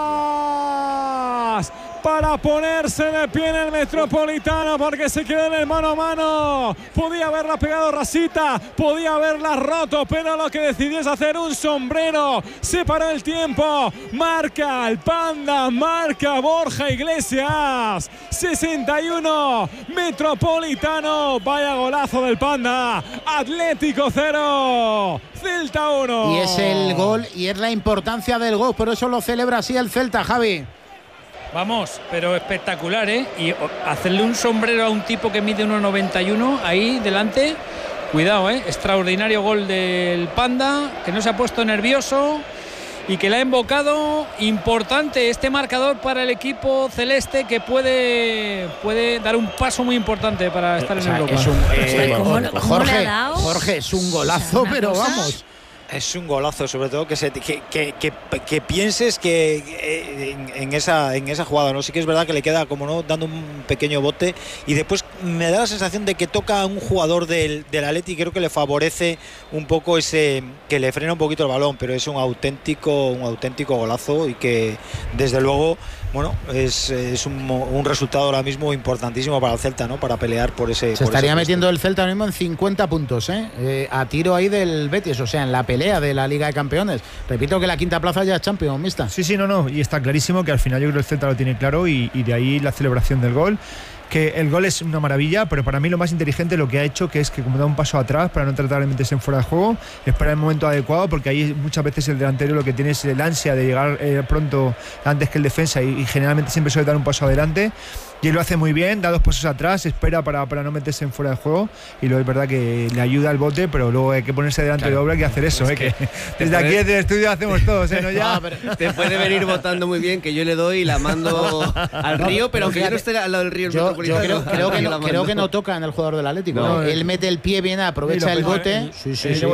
para ponerse de pie en el Metropolitano, porque se quedó en el mano a mano. Podía haberla pegado rasita, podía haberla roto, pero lo que decidió es hacer un sombrero. Se paró el tiempo, marca el Panda, marca Borja Iglesias. sesenta y uno, Metropolitano. Vaya golazo del Panda. Atlético cero, Celta uno.
Y es el gol y es la importancia del gol, por eso lo celebra así el Celta, Javi.
Vamos, pero espectacular, ¿eh? Y o- hacerle un sombrero a un tipo que mide uno noventa y uno ahí delante. Cuidado, ¿eh? Extraordinario gol del Panda, que no se ha puesto nervioso y que le ha invocado. Importante este marcador para el equipo celeste, que puede, puede dar un paso muy importante para estar
O
en
sea,
Europa.
es un, eh,
¿Cómo lo- cómo le
Jorge,
ha dado?
Jorge, es un
O
golazo,
sea, una
pero
cosa-
vamos.
Es un golazo, sobre todo que se, que, que, que, que pienses que eh, en, en esa en esa jugada, ¿no? Sí que es verdad que le queda como no dando un pequeño bote y después me da la sensación de que toca a un jugador del, del Atleti y creo que le favorece un poco ese, que le frena un poquito el balón, pero es un auténtico un auténtico golazo y que desde luego, bueno, es, es un, un resultado ahora mismo importantísimo para el Celta, ¿no? Para pelear por ese.
Se
por
estaría
ese puesto.
metiendo el Celta ahora mismo en cincuenta puntos, ¿eh? Eh, a tiro ahí del Betis, o sea, en la pelea de la Liga de Campeones. Repito que la quinta plaza ya es Champions, mixta.
Sí, sí, no, no. Y está clarísimo que al final yo creo que el Celta lo tiene claro y, y de ahí la celebración del gol. Que el gol es una maravilla, pero para mí lo más inteligente lo que ha hecho, que es que como da un paso atrás para no tratar de meterse en fuera de juego, espera el momento adecuado, porque ahí muchas veces el delantero lo que tiene es el ansia de llegar eh, pronto antes que el defensa y, y generalmente siempre suele dar un paso adelante. y él lo hace muy bien, da dos pasos atrás, espera para, para no meterse en fuera de juego, y luego es verdad que le ayuda el bote, pero luego hay que ponerse delante claro. de obra y hacer eso, es ¿eh? que, que desde puede... aquí desde el estudio hacemos todos, ¿eh? ¿No, ya?
No, te puede venir votando muy bien, que yo le doy y la mando al río, no, pero aunque yo no esté al lado del río
yo, yo creo, creo, que no, creo que no toca en el jugador del Atlético, no, ¿eh? Él mete el pie bien, aprovecha el bote,
sí, sí, sí,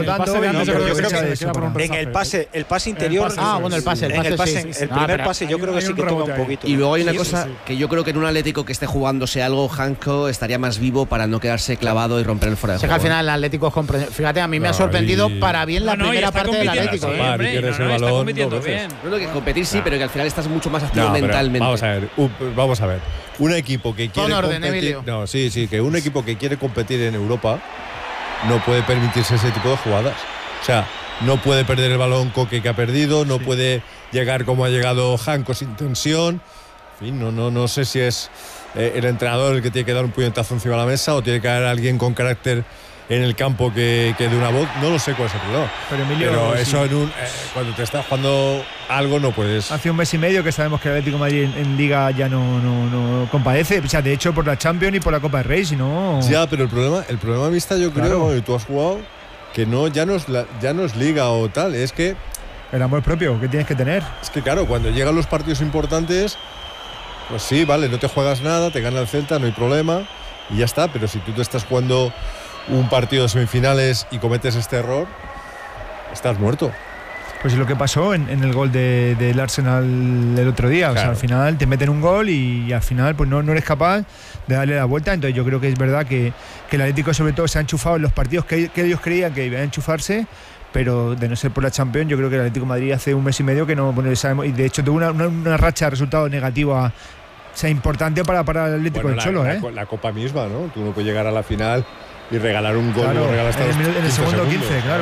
en el pase, el pase interior,
ah, bueno, el pase,
el pase, el primer pase yo creo que sí que toca un poquito.
Y luego hay una cosa que yo creo que en un Atlético que esté jugándose algo, Hanco estaría más vivo para no quedarse clavado y romper el fuera de
juego.
Al
final el Atlético es compre... Fíjate, a mí me ha sorprendido para bien la primera parte del Atlético.
¿eh? Hombre, no, no, está compitiendo bien.
No, que competir sí, pero que al final estás mucho más activo mentalmente.
Vamos a ver, uh, vamos a ver. Un equipo que quiere
orden,
competir,
Emilio.
no, sí, sí, que un equipo que quiere competir en Europa no puede permitirse ese tipo de jugadas. O sea, no puede perder el balón Coque que ha perdido, no sí. puede llegar como ha llegado Hanco sin tensión. En fin, no, no, no sé si es eh, el entrenador el que tiene que dar un puñetazo encima de la mesa o tiene que haber alguien con carácter en el campo que, que de una voz. No lo sé cuál es el problema. Pero, Emilio, Pero sí. eso en un, eh, cuando te estás jugando algo no puedes.
Hace un mes y medio que sabemos que el Atlético de Madrid en, en Liga ya no, no, no compadece. O sea, de hecho por la Champions y por la Copa del Rey, si no.
Ya, pero el problema, el problema vista yo creo, claro. y tú has jugado, que no, ya no es la, ya no es Liga o tal, es que.
El amor propio que tienes que tener.
Es que claro, cuando llegan los partidos importantes, pues sí, vale, no te juegas nada, te gana el Celta, no hay problema, y ya está, pero si tú te estás jugando un partido de semifinales y cometes este error, estás muerto.
Pues es lo que pasó en, en el gol de, del Arsenal el otro día. Claro. O sea, al final te meten un gol y, y al final pues no, no eres capaz de darle la vuelta. Entonces yo creo que es verdad que, que el Atlético sobre todo se ha enchufado en los partidos que, que ellos creían que iban a enchufarse, pero de no ser por la Champions, yo creo que el Atlético de Madrid hace un mes y medio que no, bueno, sabemos, y de hecho tuvo una, una, una racha de resultados negativa, o sea, importante para, para el Atlético
bueno,
del Cholo,
la,
¿eh?
La, la Copa misma, ¿no? Tú no puedes llegar a la final y regalar un gol,
claro,
no regalas
en, el, en el segundo
segundos,
quince, claro.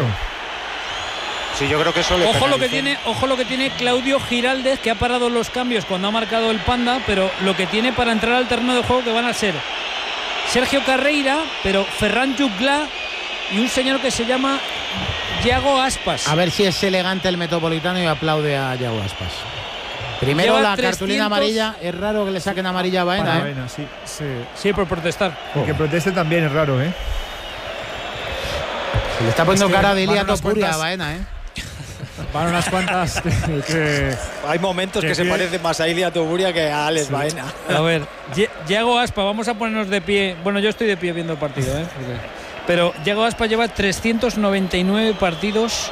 Sí, yo creo que eso le
ojo lo que tiene, ojo lo que tiene Claudio Giraldez, que ha parado los cambios cuando ha marcado el Panda, pero lo que tiene para entrar al terreno de juego que van a ser Sergio Carreira, pero Ferran Juclà y un señor que se llama Yago Aspas.
A ver si es elegante el Metropolitano y aplaude a Yago Aspas. Primero lleva la trescientos cartulina amarilla, es raro que le saquen amarilla a Baena, ¿eh?
Baena, sí.
Sí, sí, por protestar.
Y oh. que proteste también es raro, ¿eh?
Se le está poniendo es que cara de Ilia Topuria a Baena, ¿eh?
Van unas cuantas que, que
hay momentos que, que se parecen más a Ilia Topuria que a Alex sí. Baena.
A ver, Yago Aspas, vamos a ponernos de pie. Bueno, yo estoy de pie viendo el partido, ¿eh? Porque, pero Yago Aspas lleva trescientos noventa y nueve partidos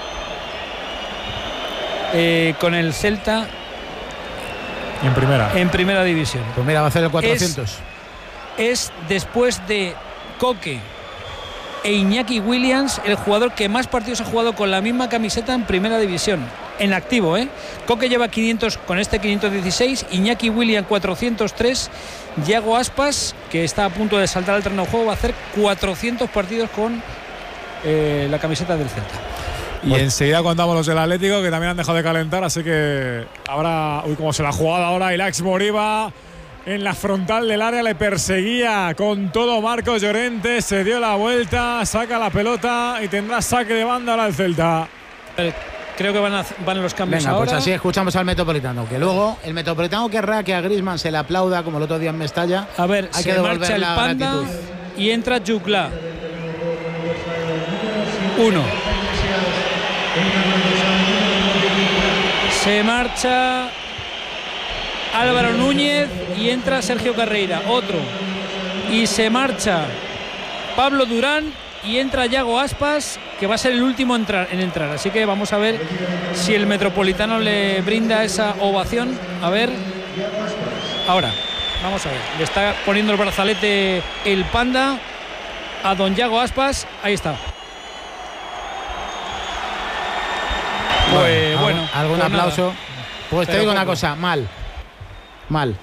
eh, con el Celta.
En primera.
En primera división.
Pues mira, va a hacer el cuatrocientos.
Es, es después de Coque e Iñaki Williams el jugador que más partidos ha jugado con la misma camiseta en primera división. En activo, ¿eh? Coque lleva quinientos con este quinientos dieciséis, Iñaki Williams cuatrocientos tres, Yago Aspas, que está a punto de saltar al terreno de juego, va a hacer cuatrocientos partidos con eh, la camiseta del Celta.
Y pues enseguida contamos los del Atlético, que también han dejado de calentar, así que ahora, uy, cómo se la ha jugado ahora Ilax Moriba en la frontal del área, le perseguía con todo Marcos Llorente, se dio la vuelta, saca la pelota y tendrá saque de banda ahora el Celta.
Creo que van, a, van los cambios.
Venga,
ahora.
Pues así escuchamos al Metropolitano, que luego el Metropolitano querrá que a Griezmann se le aplauda como el otro día en Mestalla.
A ver,
hay
se
que
marcha el
la
Panda
gratitud.
Y entra Juclà. Uno. Se marcha Álvaro Núñez y entra Sergio Carreira, otro. Y se marcha Pablo Durán y entra Yago Aspas, que va a ser el último en entrar, en entrar. Así que vamos a ver si el Metropolitano le brinda esa ovación. A ver. Ahora, vamos a ver. Le está poniendo el brazalete el Panda a don Yago Aspas. Ahí está. Pues bueno,
bueno algún pues aplauso. Nada. Pues te Pero digo poco. una cosa, mal. Mal.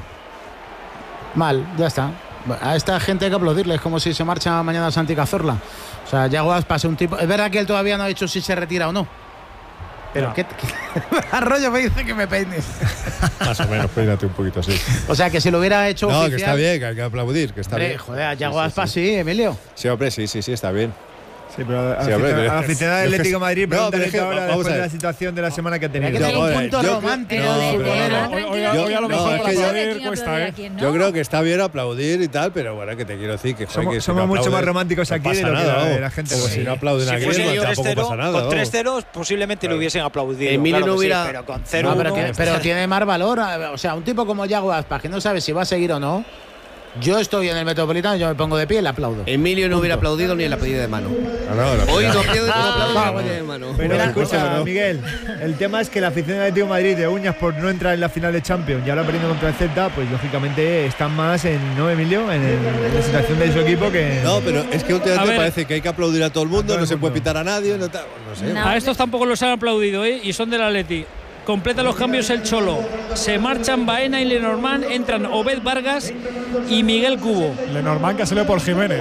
Mal, ya está. A esta gente hay que aplaudirle, es como si se marcha mañana Santi Cazorla. O sea, Yago Aspas es un tipo. Es verdad que él todavía no ha dicho si se retira o no. Pero no. ¿qué, qué arroyo me dice que me peines?
Más o menos, peínate un poquito así.
O sea, que si lo hubiera hecho
no,
oficial.
que está bien, que hay que aplaudir, que está
hombre,
bien.
Joder, a Yago
sí,
Aspas
sí,
sí, Emilio.
Sí, hombre, sí, sí, sí, está bien.
Sí, pero
Sí, hombre,
al
pero-
aficionado del
yo
Atlético de Madrid,
no,
pregúntale
pero es que
ahora
vamos
después
a
de
ver.
la situación de la semana que ha tenido.
Que tiene un
Yo-
punto
yo-
romántico.
no,
de-
pero
de-
bueno,
de-
hoy, hoy-
tranquilo,
hoy a lo
que
mejor
no,
para
es que yo-
aplaudir
quién
cuesta,
aplaude
¿eh?
a quién no.
Yo creo que está bien aplaudir y tal, pero bueno, que te quiero decir que, joder,
Somos-
que si
somos
no
mucho
aplaudes,
más románticos
no
aquí
pasa
de lo que
nada,
la-
vamos.
la gente
Como
sí.
si no aplauden a
Si fuese
Griezmann,
yo
tampoco
cero,
pasa nada.
con
vamos.
tres ceros posiblemente
Claro.
lo hubiesen aplaudido.
Emilio
claro
no
que sí,
hubiera-
pero con cero
No, pero,
uno,
tiene, pero tiene más valor. O sea, un tipo como Yago Aspas, que no sabe si va a seguir o no. Yo estoy en el Metropolitano, yo me pongo de pie y le aplaudo.
Emilio no hubiera aplaudido ni en la pedida de mano.
Ah, no, la
Hoy
pedida-
no pierde
Ah,
un aplauso
bueno.
de mano.
Pero
Bueno,
escucha,
escucha, ¿no?
Miguel, el tema es que la afición del Atlético de Madrid de uñas por no entrar en la final de Champions y ahora perdiendo contra el Celta, pues lógicamente están más en, ¿no, Emilio? En, el- en la situación de su equipo que...
No, pero es que últimamente
A ver.
parece que hay que aplaudir a todo el mundo,
A todo
no
el
se puede
mundo.
pitar a nadie, no, tal, no sé.
No.
A estos tampoco los han aplaudido, ¿eh? Y son del Atleti. Completa los cambios el Cholo. Se marchan Baena y Lenormand, entran Obed Vargas y Miguel Cubo.
Lenormand que salió por Jiménez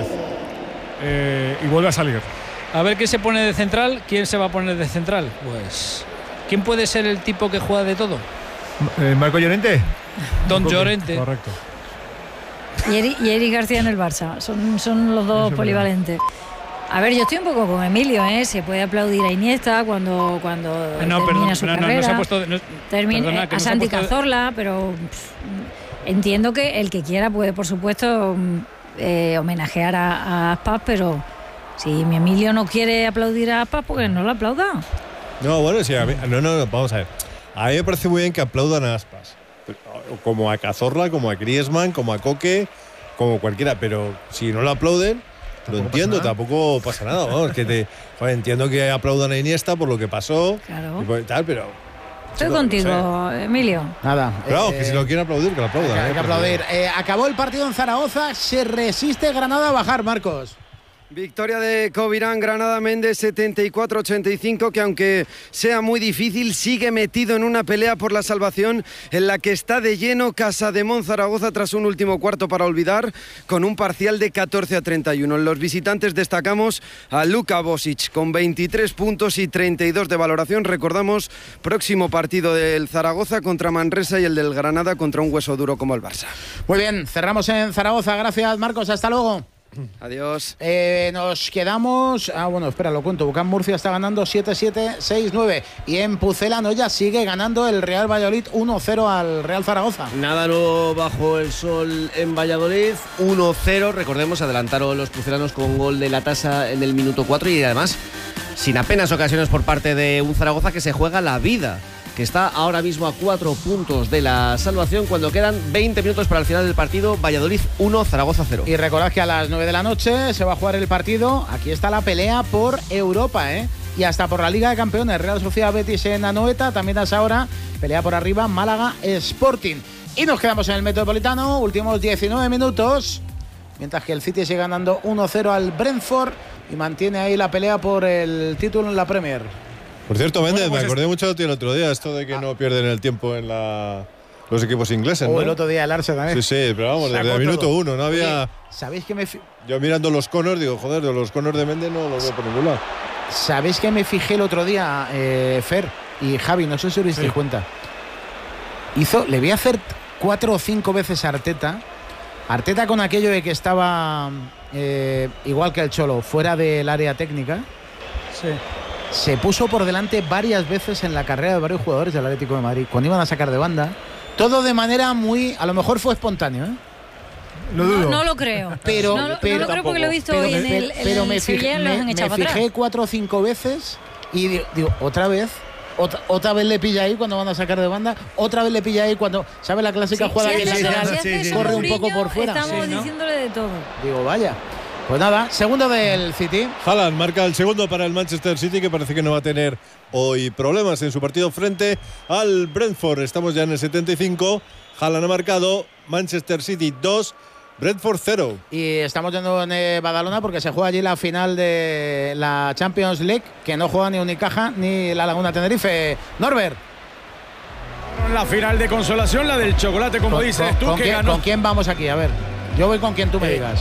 eh, y vuelve a salir.
A ver quién se pone de central. ¿Quién se va a poner de central? Pues, ¿quién puede ser el tipo que juega de todo?
Eh, ¿Marco Llorente?
Don Llorente.
Correcto.
Y Eri, y Eri García en el Barça. Son, son los dos polivalentes. A ver, yo estoy un poco con Emilio, ¿eh? Se puede aplaudir a Iniesta cuando, cuando
No,
termina
perdón,
su
no, no, no
carrera.
se ha puesto. no-
Termina-
perdona, que
a
no se ha
Santi
puesto-
Cazorla, pero pff, entiendo que el que quiera puede, por supuesto, mm, eh, homenajear a, a Aspas, pero si mi Emilio no quiere aplaudir a Aspas, pues no lo aplauda.
No, bueno, sí, a mí, no, no, no, vamos a ver. A mí me parece muy bien que aplaudan a Aspas. Como a Cazorla, como a Griezmann, como a Coque, como cualquiera. Pero si no lo aplauden, lo entiendo, tampoco pasa nada. Vamos, que te, joder, entiendo que aplaudan a Iniesta por lo que pasó.
Claro.
Y por- tal, pero.
Estoy
no sé.
contigo, Emilio.
Nada.
Pero vamos,
eh,
que si lo quieren aplaudir, que lo aplaudan.
hay
¿eh?
que
Pero-
aplaudir. Eh, acabó el partido en Zaragoza. Se resiste Granada a bajar, Marcos.
Victoria de Covirán, Granada Méndez setenta y cuatro ochenta y cinco, que aunque sea muy difícil, sigue metido en una pelea por la salvación en la que está de lleno Casademón Zaragoza tras un último cuarto para olvidar, con un parcial de catorce a treinta y uno. En los visitantes destacamos a Luka Bosic con veintitrés puntos y treinta y dos de valoración. Recordamos, próximo partido del Zaragoza contra Manresa y el del Granada contra un hueso duro como el Barça.
Muy bien, cerramos en Zaragoza. Gracias, Marcos. Hasta luego.
Adiós.
Eh, nos quedamos. Ah, bueno, espera, lo cuento. Bucán Murcia está ganando siete siete, seis nueve. Y en Pucelano ya sigue ganando el Real Valladolid uno cero al Real Zaragoza.
Nada nuevo bajo el sol en Valladolid, uno cero. Recordemos, adelantaron los pucelanos con gol de la tasa en el minuto cuatro y además sin apenas ocasiones por parte de un Zaragoza que se juega la vida, que está ahora mismo a cuatro puntos de la salvación cuando quedan veinte minutos para el final del partido. Valladolid uno, Zaragoza cero.
Y recordad que a las nueve de la noche se va a jugar el partido. Aquí está la pelea por Europa, ¿eh? Y hasta por la Liga de Campeones. Real Sociedad Betis en Anoeta. También a esa hora pelea por arriba Málaga Sporting. Y nos quedamos en el Metropolitano. Últimos diecinueve minutos. Mientras que el City sigue ganando uno cero al Brentford y mantiene ahí la pelea por el título en la Premier.
Por cierto, Méndez,
Bueno, pues
me acordé mucho de ti el otro día, esto de que no pierden el tiempo en la, los equipos ingleses,
O
¿no?
el otro día el Arsenal también.
Sí, sí, pero vamos,
Sacó
desde el minuto
todo.
uno, no había...
Oye, ¿Sabéis que me fi-
Yo mirando los conos, digo, joder, los conos de Méndez no los veo por ningún lado.
¿Sabéis que me fijé el otro día, eh, Fer y Javi? No sé si os disteis
Sí.
cuenta. Hizo, le vi hacer cuatro o cinco veces a Arteta. Arteta con aquello de que estaba eh, igual que el Cholo, fuera del área técnica.
Sí.
Se puso por delante varias veces en la carrera de varios jugadores del Atlético de Madrid, cuando iban a sacar de banda. Todo de manera muy... A lo mejor fue espontáneo, ¿eh?
Lo dudo.
No, no lo creo.
Pero-
no, lo-
pero
no lo creo porque lo he visto
Pero
hoy
me-
en el, en
pero
el
me
Sevilla
fijé,
y los
me-
han
me
echado para
fijé
atrás.
cuatro o cinco veces y digo, digo, otra vez, otra, otra vez le pilla ahí cuando van a sacar de banda, otra vez le pilla ahí cuando, ¿sabe la clásica
Sí,
jugada
si
que el
hace eso-
lateral
si hace eso
corre un
Mourinho,
poco por fuera?
Estamos
Sí, ¿no?
diciéndole de todo.
Digo, vaya. Pues nada, segundo del City.
Haaland marca el segundo para el Manchester City, que parece que no va a tener hoy problemas en su partido frente al Brentford. Estamos ya en el setenta y cinco. Haaland ha marcado, Manchester City dos, Brentford cero.
Y estamos yendo en eh, Badalona porque se juega allí la final de la Champions League, que no juega ni Unicaja ni la Laguna Tenerife. Norbert.
La final de consolación, la del chocolate, como
¿Con,
dices
con-
tú,
con
que
quién,
ganó.
con quién vamos aquí? A ver, yo voy con quien tú me
Eh,
digas.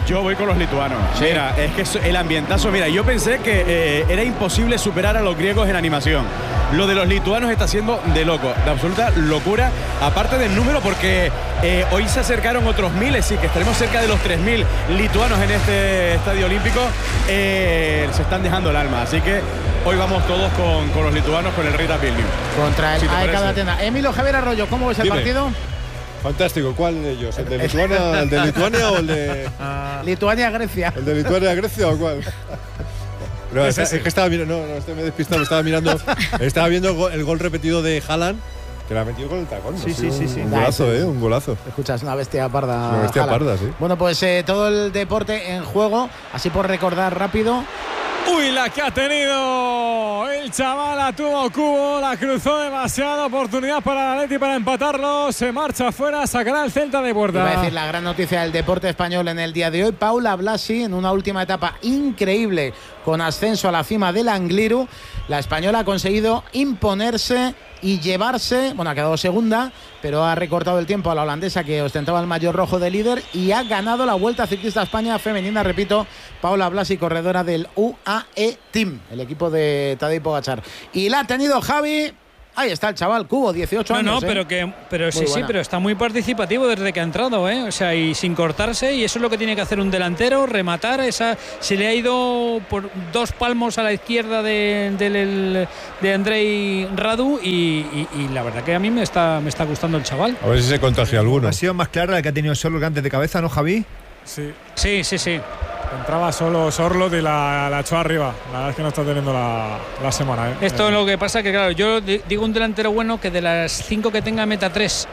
Yo voy con los lituanos. Sí. Mira, es que el ambientazo, mira, yo pensé que eh, era imposible superar a los griegos en animación. Lo de los lituanos está siendo de loco, de absoluta locura, aparte del número, porque eh, hoy se acercaron otros miles, sí, que estaremos cerca de los tres mil lituanos en este estadio olímpico. Eh, se están dejando el alma, así que hoy vamos todos con, con los lituanos, con el Rita Vilnius.
Contra el si A E K de Atenas. Emilio Javier Arroyo, ¿cómo ves el
Dime.
partido?
Fantástico, ¿cuál de ellos? ¿El de Lituania, el de Lituania o el de.
Lituania-Grecia.
¿El de Lituania-Grecia o cuál? No, es, es que estaba mirando, no, no, este me he despistado, estaba mirando, estaba viendo el gol, el gol repetido de Haaland, que lo ha metido con el tacón.
Sí, sí, sí, sí.
Un golazo, eh, un golazo.
Escuchas, una bestia parda.
Una bestia
Haaland.
parda, sí.
Bueno, pues eh, todo el deporte en juego, así por recordar rápido.
Uy, la que ha tenido el chaval, la tuvo Cubo, la cruzó demasiado, oportunidad para el Atleti para empatarlo, se marcha afuera, sacará el Celta de puerta.
Iba a decir la gran noticia del deporte español en el día de hoy, Paula Blasi en una última etapa increíble con ascenso a la cima del Angliru, la española ha conseguido imponerse y llevarse, bueno, ha quedado segunda, pero ha recortado el tiempo a la holandesa que ostentaba el maillot rojo de líder y ha ganado la Vuelta Ciclista a España femenina, repito, Paula Blasi, corredora del U A E Team, el equipo de Tadej Pogačar. Y la ha tenido Javi. Ahí está el chaval, Cubo, dieciocho
no,
años.
No,
¿eh?
pero que pero sí, sí, pero está muy participativo desde que ha entrado, ¿eh? O sea, y sin cortarse, y eso es lo que tiene que hacer un delantero, rematar. Esa se le ha ido por dos palmos a la izquierda de, de, de, de Andrei Radu y, y, y la verdad que a mí me está, me está gustando el chaval.
A ver si se contagia alguno.
Ha sido más clara la que ha tenido solo antes de cabeza, ¿no, Javi?
Sí.
Sí, sí, sí.
Entraba solo Sorloth y la, la echó arriba. La verdad es que no está teniendo la, la semana. ¿eh?
Esto
eh.
es lo que pasa, que claro, yo digo un delantero bueno que de las cinco que tenga meta tres.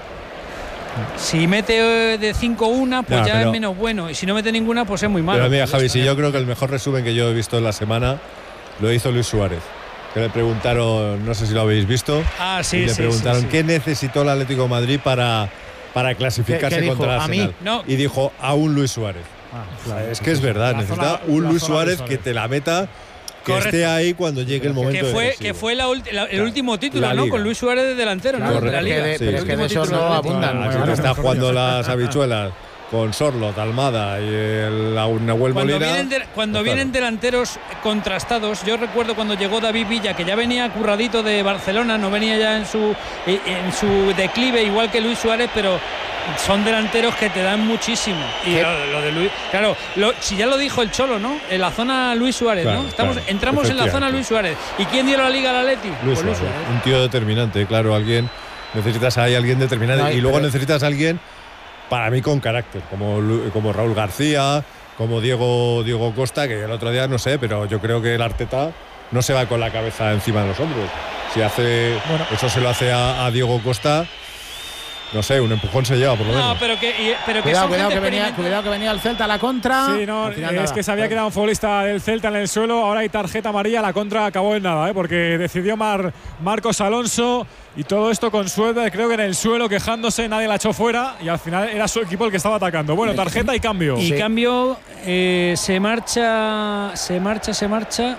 Si mete de cinco una, pues ya, ya es menos bueno. Y si no mete ninguna, pues es muy malo.
Pero mira, Javi, si yo creo que el mejor resumen que yo he visto en la semana lo hizo Luis Suárez. Que le preguntaron, no sé si lo habéis visto.
Ah, sí,
y le
sí,
preguntaron
sí, sí.
qué necesitó el Atlético de Madrid para, para clasificarse
¿Qué, qué
contra el Arsenal.
No.
Y dijo, a un Luis Suárez.
Ah,
claro, es que es verdad, necesita zona, un Luis Suárez, Suárez que te la meta, que Correcto. esté ahí cuando llegue el momento.
Que fue,
decisivo.
que fue la ulti, la, el claro. último título, ¿no? Con Luis Suárez de delantero,
claro,
¿no? De la Liga.
De, sí. Pero es que de eso no abundan.
Así que está jugando las habichuelas con Sorloth, Almada y el Nahuel
cuando
Molina.
Vienen de, cuando pues vienen claro. delanteros contrastados, yo recuerdo cuando llegó David Villa, que ya venía curradito de Barcelona, no venía ya en su, en su declive, igual que Luis Suárez, pero son delanteros que te dan muchísimo. Y lo, lo de Luis, claro, lo, si ya lo dijo el Cholo, ¿no? En la zona Luis Suárez,
claro,
¿no? Estamos,
claro,
entramos en la zona Luis Suárez. ¿Y quién dio la liga al Atleti?
Luis, pues Luis Suárez. Suárez. Un tío determinante, claro, alguien. Necesitas ahí alguien determinante. No, y luego pero... necesitas a alguien, para mí, con carácter, como, como Raúl García, como Diego, Diego Costa, que el otro día no sé, pero yo creo que el Arteta no se va con la cabeza encima de los hombros. Si hace. Bueno. Eso se lo hace a, a Diego Costa. No sé, un empujón se lleva por lo menos.
No, pero que, y, pero que
cuidado, cuidado que, venía, cuidado que venía el Celta a la contra.
Sí, no, es nada. que se había quedado un futbolista del Celta en el suelo. Ahora hay tarjeta amarilla. La contra acabó en nada, ¿eh? Porque decidió Mar, Marcos Alonso. Y todo esto con suerte, creo que en el suelo quejándose, nadie la echó fuera. Y al final era su equipo el que estaba atacando. Bueno, tarjeta y cambio.
Y
sí.
cambio, eh, se marcha, se marcha, se marcha.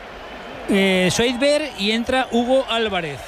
Eh, Soidberg y entra Hugo Álvarez.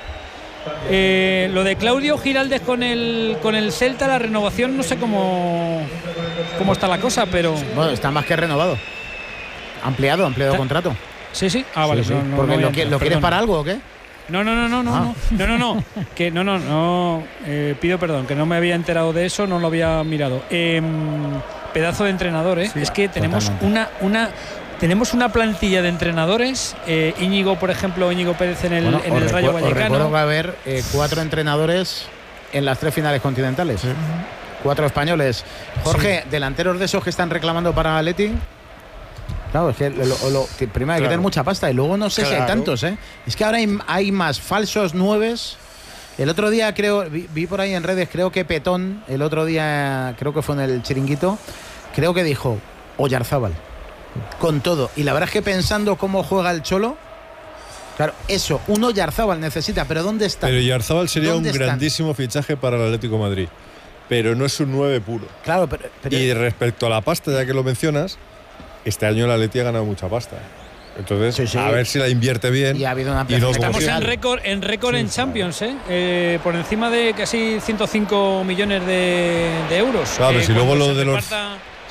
Eh, lo de Claudio Giraldes con el con el Celta, la renovación, no sé cómo cómo está la cosa, pero
bueno, está más que renovado, ampliado, ampliado ¿Está? contrato.
Sí, sí. Ah, vale.
Sí, sí.
No, no,
Porque
no,
lo,
no,
que, ¿lo quieres para algo o qué?
No, no, no, no, no, ah. no, no, no, no, que no, no, no. Eh, pido perdón, que no me había enterado de eso, no lo había mirado. Eh, pedazo de entrenador, ¿eh? Sí, es que tenemos totalmente. una una Tenemos una plantilla de entrenadores, eh, Íñigo, por ejemplo, Íñigo Pérez en el,
bueno,
en el Rayo Vallecano.
Recuerdo que va a haber eh, cuatro entrenadores en las tres finales continentales. Sí. Cuatro españoles. Jorge, sí. delanteros de esos que están reclamando para Atleti. Claro, es que lo, lo, primero hay claro. que tener mucha pasta y luego no sé claro. si hay tantos, ¿eh? Es que ahora hay, hay más falsos nueves. El otro día creo, vi, vi por ahí en redes, creo que Petón, el otro día, creo que fue en el Chiringuito, creo que dijo Oyarzábal. Con todo. Y la verdad es que pensando cómo juega el Cholo, claro, eso, un Oyarzábal necesita, pero ¿dónde está?
Pero Oyarzábal sería un están? grandísimo fichaje para el Atlético de Madrid, pero no es un nueve puro.
Claro, pero, pero...
Y respecto a la pasta, ya que lo mencionas, este año el Atleti ha ganado mucha pasta. Entonces, sí, sí. a ver si la invierte bien.
Y ha habido una
y no
Estamos en récord en récord sí, en Champions, ¿eh? ¿eh? Por encima de casi ciento cinco millones de, de euros.
Claro,
eh,
si luego lo de los...
Reparta...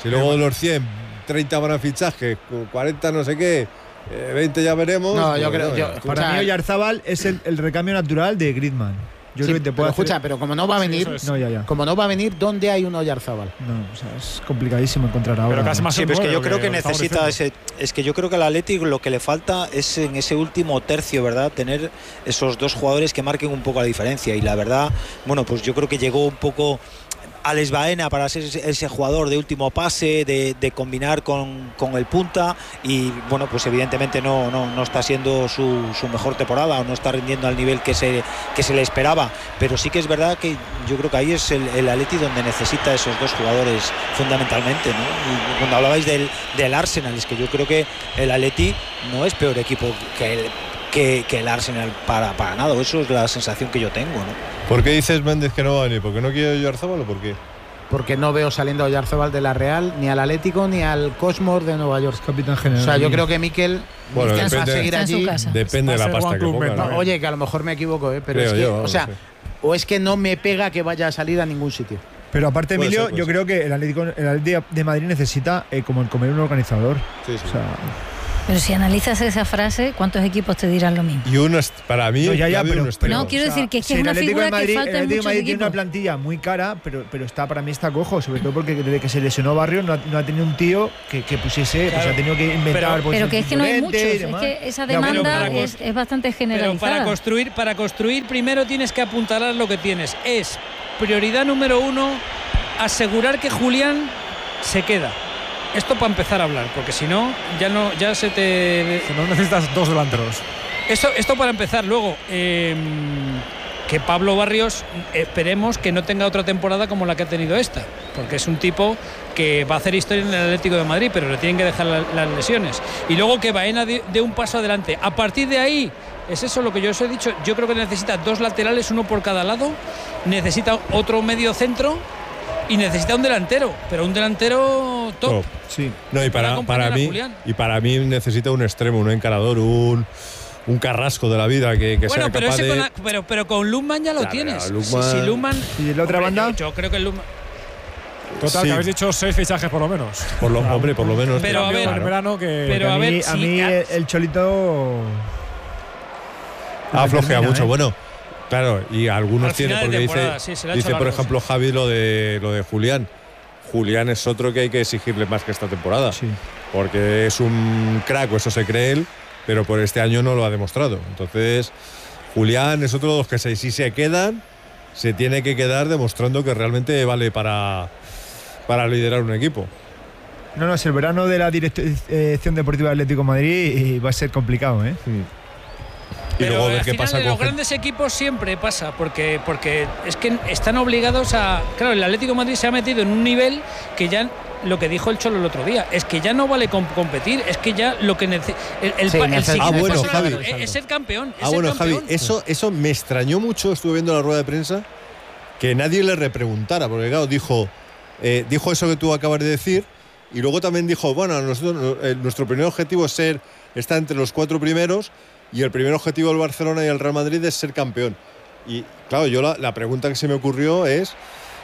Si luego de los cien, treinta van a fichaje, cuarenta no sé qué, eh, veinte ya veremos.
No, yo creo.
no,
Yo,
Para mí, Oyarzábal es el, el recambio natural de Griezmann. Yo
sí,
creo que te puede
pero
hacer...
escucha, pero como no va a venir,
sí, no, ya, ya.
como no va a venir, ¿dónde hay un Oyarzábal?
No, o sea, es complicadísimo encontrar ahora.
Pero casi más
Sí, pero es que yo creo que,
que
necesita ese. Es que yo creo que al Atlético lo que le falta es en ese último tercio, ¿verdad? Tener esos dos jugadores que marquen un poco la diferencia. Y la verdad, bueno, pues yo creo que llegó un poco Alex Baena para ser ese jugador de último pase, de, de combinar con, con el punta, y bueno, pues evidentemente no, no, no está siendo su, su mejor temporada, o no está rindiendo al nivel que se, que se le esperaba, pero sí que es verdad que yo creo que ahí es el, el Atleti donde necesita esos dos jugadores fundamentalmente, ¿no? Y cuando hablabais del, del Arsenal, es que yo creo que el Atleti no es peor equipo que el Que, que el Arsenal para, para nada. Eso es la sensación que yo tengo, ¿no?
¿Por qué dices, Méndez, que no va a venir? ¿Porque no quiere Oyarzábal o por qué?
Porque no veo saliendo a Oyarzábal de la Real, ni al Atlético, ni al Cosmos de Nueva York.
Capitán general.
O sea, yo creo que Mikel
bueno,
va
depende,
a seguir allí.
Depende de la pasta que ponga, ¿no?
Oye, que a lo mejor me equivoco, ¿eh? Pero
Creo
es que,
yo,
o sea,
no sé.
o es que no me pega que vaya a salir a ningún sitio.
Pero aparte,
Puede
Emilio,
ser, puede
yo
ser.
creo que el Atlético, el Atlético de Madrid necesita eh, como el comer un organizador.
Sí, sí.
O sea,
Pero si analizas esa frase, ¿cuántos equipos te dirán lo mismo?
Y uno, es- para mí,
No, ya, ya,
Gavi
pero-
un extremo.
No, quiero decir que es que
sí,
es
el
una
Atlético
figura
de Madrid,
que falta
el
en
Atlético de
muchos
Madrid tiene una
equipos.
plantilla muy cara, pero, pero está para mí está cojo, sobre todo porque desde que se lesionó Barrios no ha, no ha tenido un tío que, que pusiese,
Claro.
pues ha tenido que inventar.
Pero-
pues,
Pero
el
que es que no hay muchos,
Llorente y
es
demás.
que esa
Ya, bueno,
demanda
pero-
es, es bastante
Pero
generalizada.
para construir, para construir primero tienes que apuntalar lo que tienes. Es prioridad número uno asegurar que Julián se queda. Esto para empezar a hablar, porque si no, ya no, ya se te.
Si no necesitas dos delanteros.
Esto, esto para empezar. Luego, eh, que Pablo Barrios, esperemos que no tenga otra temporada como la que ha tenido esta, porque es un tipo que va a hacer historia en el Atlético de Madrid, pero le tienen que dejar la- las lesiones. Y luego que Baena dé de un paso adelante. A partir de ahí, es eso lo que yo os he dicho. Yo creo que necesita dos laterales, uno por cada lado. Necesita otro medio centro. Y necesita un delantero, pero un delantero top.
Top.
Sí.
No, y
Para
para,
acompañar
para
a
mí
Julián.
y para mí necesita un extremo, un encarador, un, un Carrasco de la vida que, que
Bueno,
sea
pero,
capaz
ese
de.
con la- pero, pero con Lukman ya lo
Ya,
tienes.
pero
Si-
Lukman-
Si, Lukman.
¿Y de la otra
Hombre,
banda?
Yo, yo creo que el Lukman.
Total,
Sí.
que habéis dicho seis fichajes por lo menos.
Por lo, hombre, por lo menos.
Pero a ver,
el verano que.
pero
a
a
mí,
ver,
a
si-
mí el, el Cholito
Ha flojeado
termina,
mucho.
¿eh?
Bueno, claro, y algunos
Al
tiene
final de
porque
temporada,
dice,
sí, se le ha hecho
dice por
largo,
ejemplo, Javi lo de lo de Julián. Julián es otro que hay que exigirle más que esta temporada.
Sí.
Porque es un crack, o eso se cree él, pero por este año no lo ha demostrado. Entonces, Julián es otro de los que se- si se quedan, se tiene que quedar demostrando que realmente vale para, para liderar un equipo.
No, no, es el verano de la Dirección Deportiva de Atlético de Madrid y va a ser complicado, ¿eh?
Y
Pero
luego
al
ver qué
final
pasa
de los
con gente.
grandes equipos siempre pasa, porque, porque es que están obligados a. Claro, el Atlético de Madrid se ha metido en un nivel que ya. Lo que dijo el Cholo el otro día, es que ya no vale com- competir, es que ya lo que necesita. El, el,
Sí,
pa- el
necesita-
siguiente
Ah, bueno,
paso
Javi.
es, es ser campeón. es
Ah,
ser
bueno,
campeón.
Javi, eso, eso me extrañó mucho, estuve viendo la rueda de prensa, que nadie le repreguntara, porque claro, dijo, eh, dijo eso que tú acabas de decir, y luego también dijo, bueno, nosotros, eh, nuestro primer objetivo es ser, está entre los cuatro primeros, y el primer objetivo del Barcelona y el Real Madrid es ser campeón. Y claro, yo la, la pregunta que se me ocurrió es,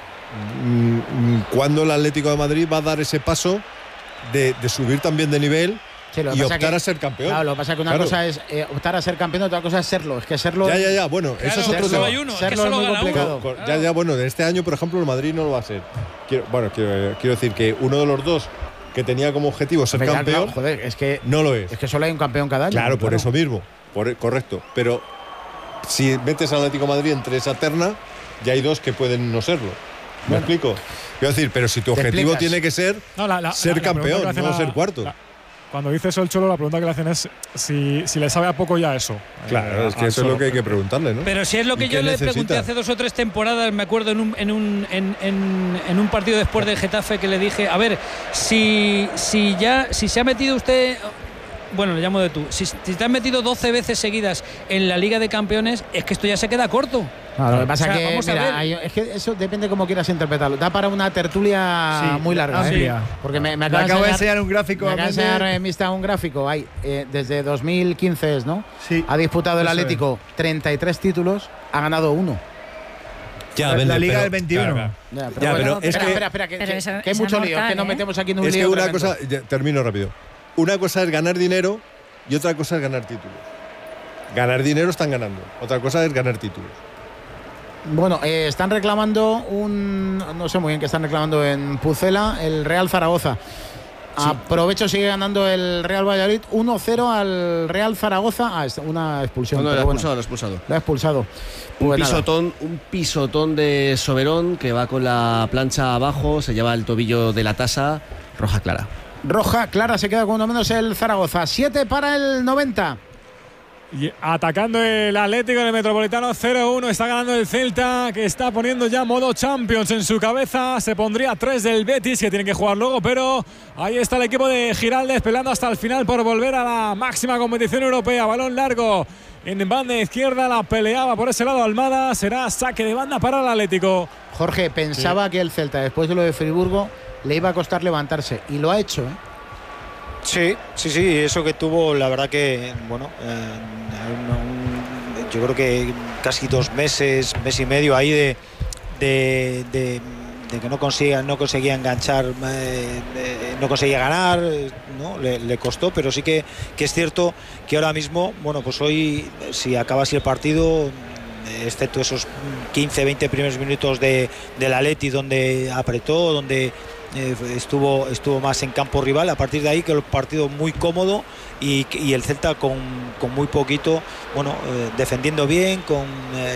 mm, ¿cuándo el Atlético de Madrid va a dar ese paso de, de subir también de nivel
Sí, lo que
y
pasa
optar
que-
a ser campeón?
Claro, lo que pasa es que una
Claro.
cosa es eh, optar a ser campeón, otra cosa es serlo. Es que serlo.
Ya, ya, ya, bueno,
Claro,
eso es
pero
otro
solo
tema.
hay uno, es que
Serlo
solo
es muy
gana uno.
complicado.
Con- Ya, ya, bueno, de este año, por ejemplo, el Madrid no lo va a ser. Quiero, bueno, quiero, quiero decir que uno de los dos que tenía como objetivo ser
Venga,
campeón,
claro, joder, es que,
no lo es.
es que solo hay un campeón cada año.
Claro, por eso mismo, por, correcto. Pero si metes al Atlético de Madrid entre esa terna, ya hay dos que pueden no serlo. ¿Me
Bueno.
explico? Quiero decir, pero si tu
Te
objetivo
explicas.
tiene que ser
No, la- la-
ser
la- la pregunta
campeón,
que le hacen
no
a-
ser cuarto.
la- Cuando dice eso el Cholo, la pregunta que le hacen es si, si le sabe a poco ya eso.
Claro,
Eh,
es que
al
eso es
Cholo.
lo que hay que preguntarle, ¿no?
Pero si es lo que
¿Y
yo
qué
le
necesita?
pregunté hace dos o tres temporadas, me acuerdo en un, en un, en, en- en un partido después del Getafe que le dije, a ver, si, si ya si se ha metido usted, bueno, le llamo de tú, si, si te has metido doce veces seguidas en la Liga de Campeones, es que esto ya se queda corto.
No, lo que pasa
O sea,
que,
vamos a
mira,
ver.
hay- es que eso depende cómo quieras interpretarlo. Da para una tertulia
Sí,
muy larga. ¿eh?
amplia.
Porque me, me
Me
acaba
acabo de
de
enseñar un gráfico
Me
a
acaba de
Méndez.
enseñar eh, Mista un gráfico. Hay, eh, desde dos mil quince, es, ¿no?
Sí.
Ha disputado el
Eso
Atlético treinta y tres títulos, ha ganado uno.
Ya,
la, la
pero,
Liga del veintiuno.
Claro,
Ya, pero,
ya,
bueno,
pero es
espera,
que,
espera, espera, que,
pero
que-
eso-
que hay
eso
mucho
es
lío,
mortal,
que nos
¿eh?
metemos aquí en un
es
lío
que una
tremendo.
cosa, ya, termino rápido. Una cosa es ganar dinero y otra cosa es ganar títulos. Ganar dinero están ganando. Otra cosa es ganar títulos.
Bueno, eh, están reclamando un... No sé muy bien qué están reclamando en Pucela, el Real Zaragoza. Aprovecho, sigue ganando el Real Valladolid uno cero al Real Zaragoza. Ah, es una expulsión.
No, no,
pero
lo ha
bueno,
expulsado, lo ha expulsado.
lo ha expulsado.
Un
Pues nada.
pisotón, un pisotón de Soberón que va con la plancha abajo, se lleva el tobillo de la tasa, roja clara.
Roja clara, se queda con uno menos el Zaragoza. siete para el noventa.
Y atacando el Atlético en el Metropolitano cero uno, está ganando el Celta, que está poniendo ya modo Champions en su cabeza. Se pondría tres del Betis, que tienen que jugar luego, pero ahí está el equipo de Giraldez peleando hasta el final por volver a la máxima competición europea. Balón largo en banda izquierda, la peleaba por ese lado Almada. Será saque de banda para el Atlético.
Jorge, pensaba sí. que el Celta, después de lo de Friburgo, le iba a costar levantarse. Y lo ha hecho, ¿eh?
Sí, sí, sí, eso que tuvo, la verdad que, bueno, eh, un, un, yo creo que casi dos meses, mes y medio ahí de, de, de, de que no conseguía, no conseguía enganchar, eh, de, no conseguía ganar, ¿no? Le, le costó, pero sí que, que es cierto que ahora mismo, bueno, pues hoy, si acaba así el partido, excepto esos quince, veinte primeros minutos de, del Atleti donde apretó, donde Eh, estuvo estuvo más en campo rival, a partir de ahí que el partido muy cómodo y, y el Celta con, con muy poquito, bueno, eh, defendiendo bien, con, eh,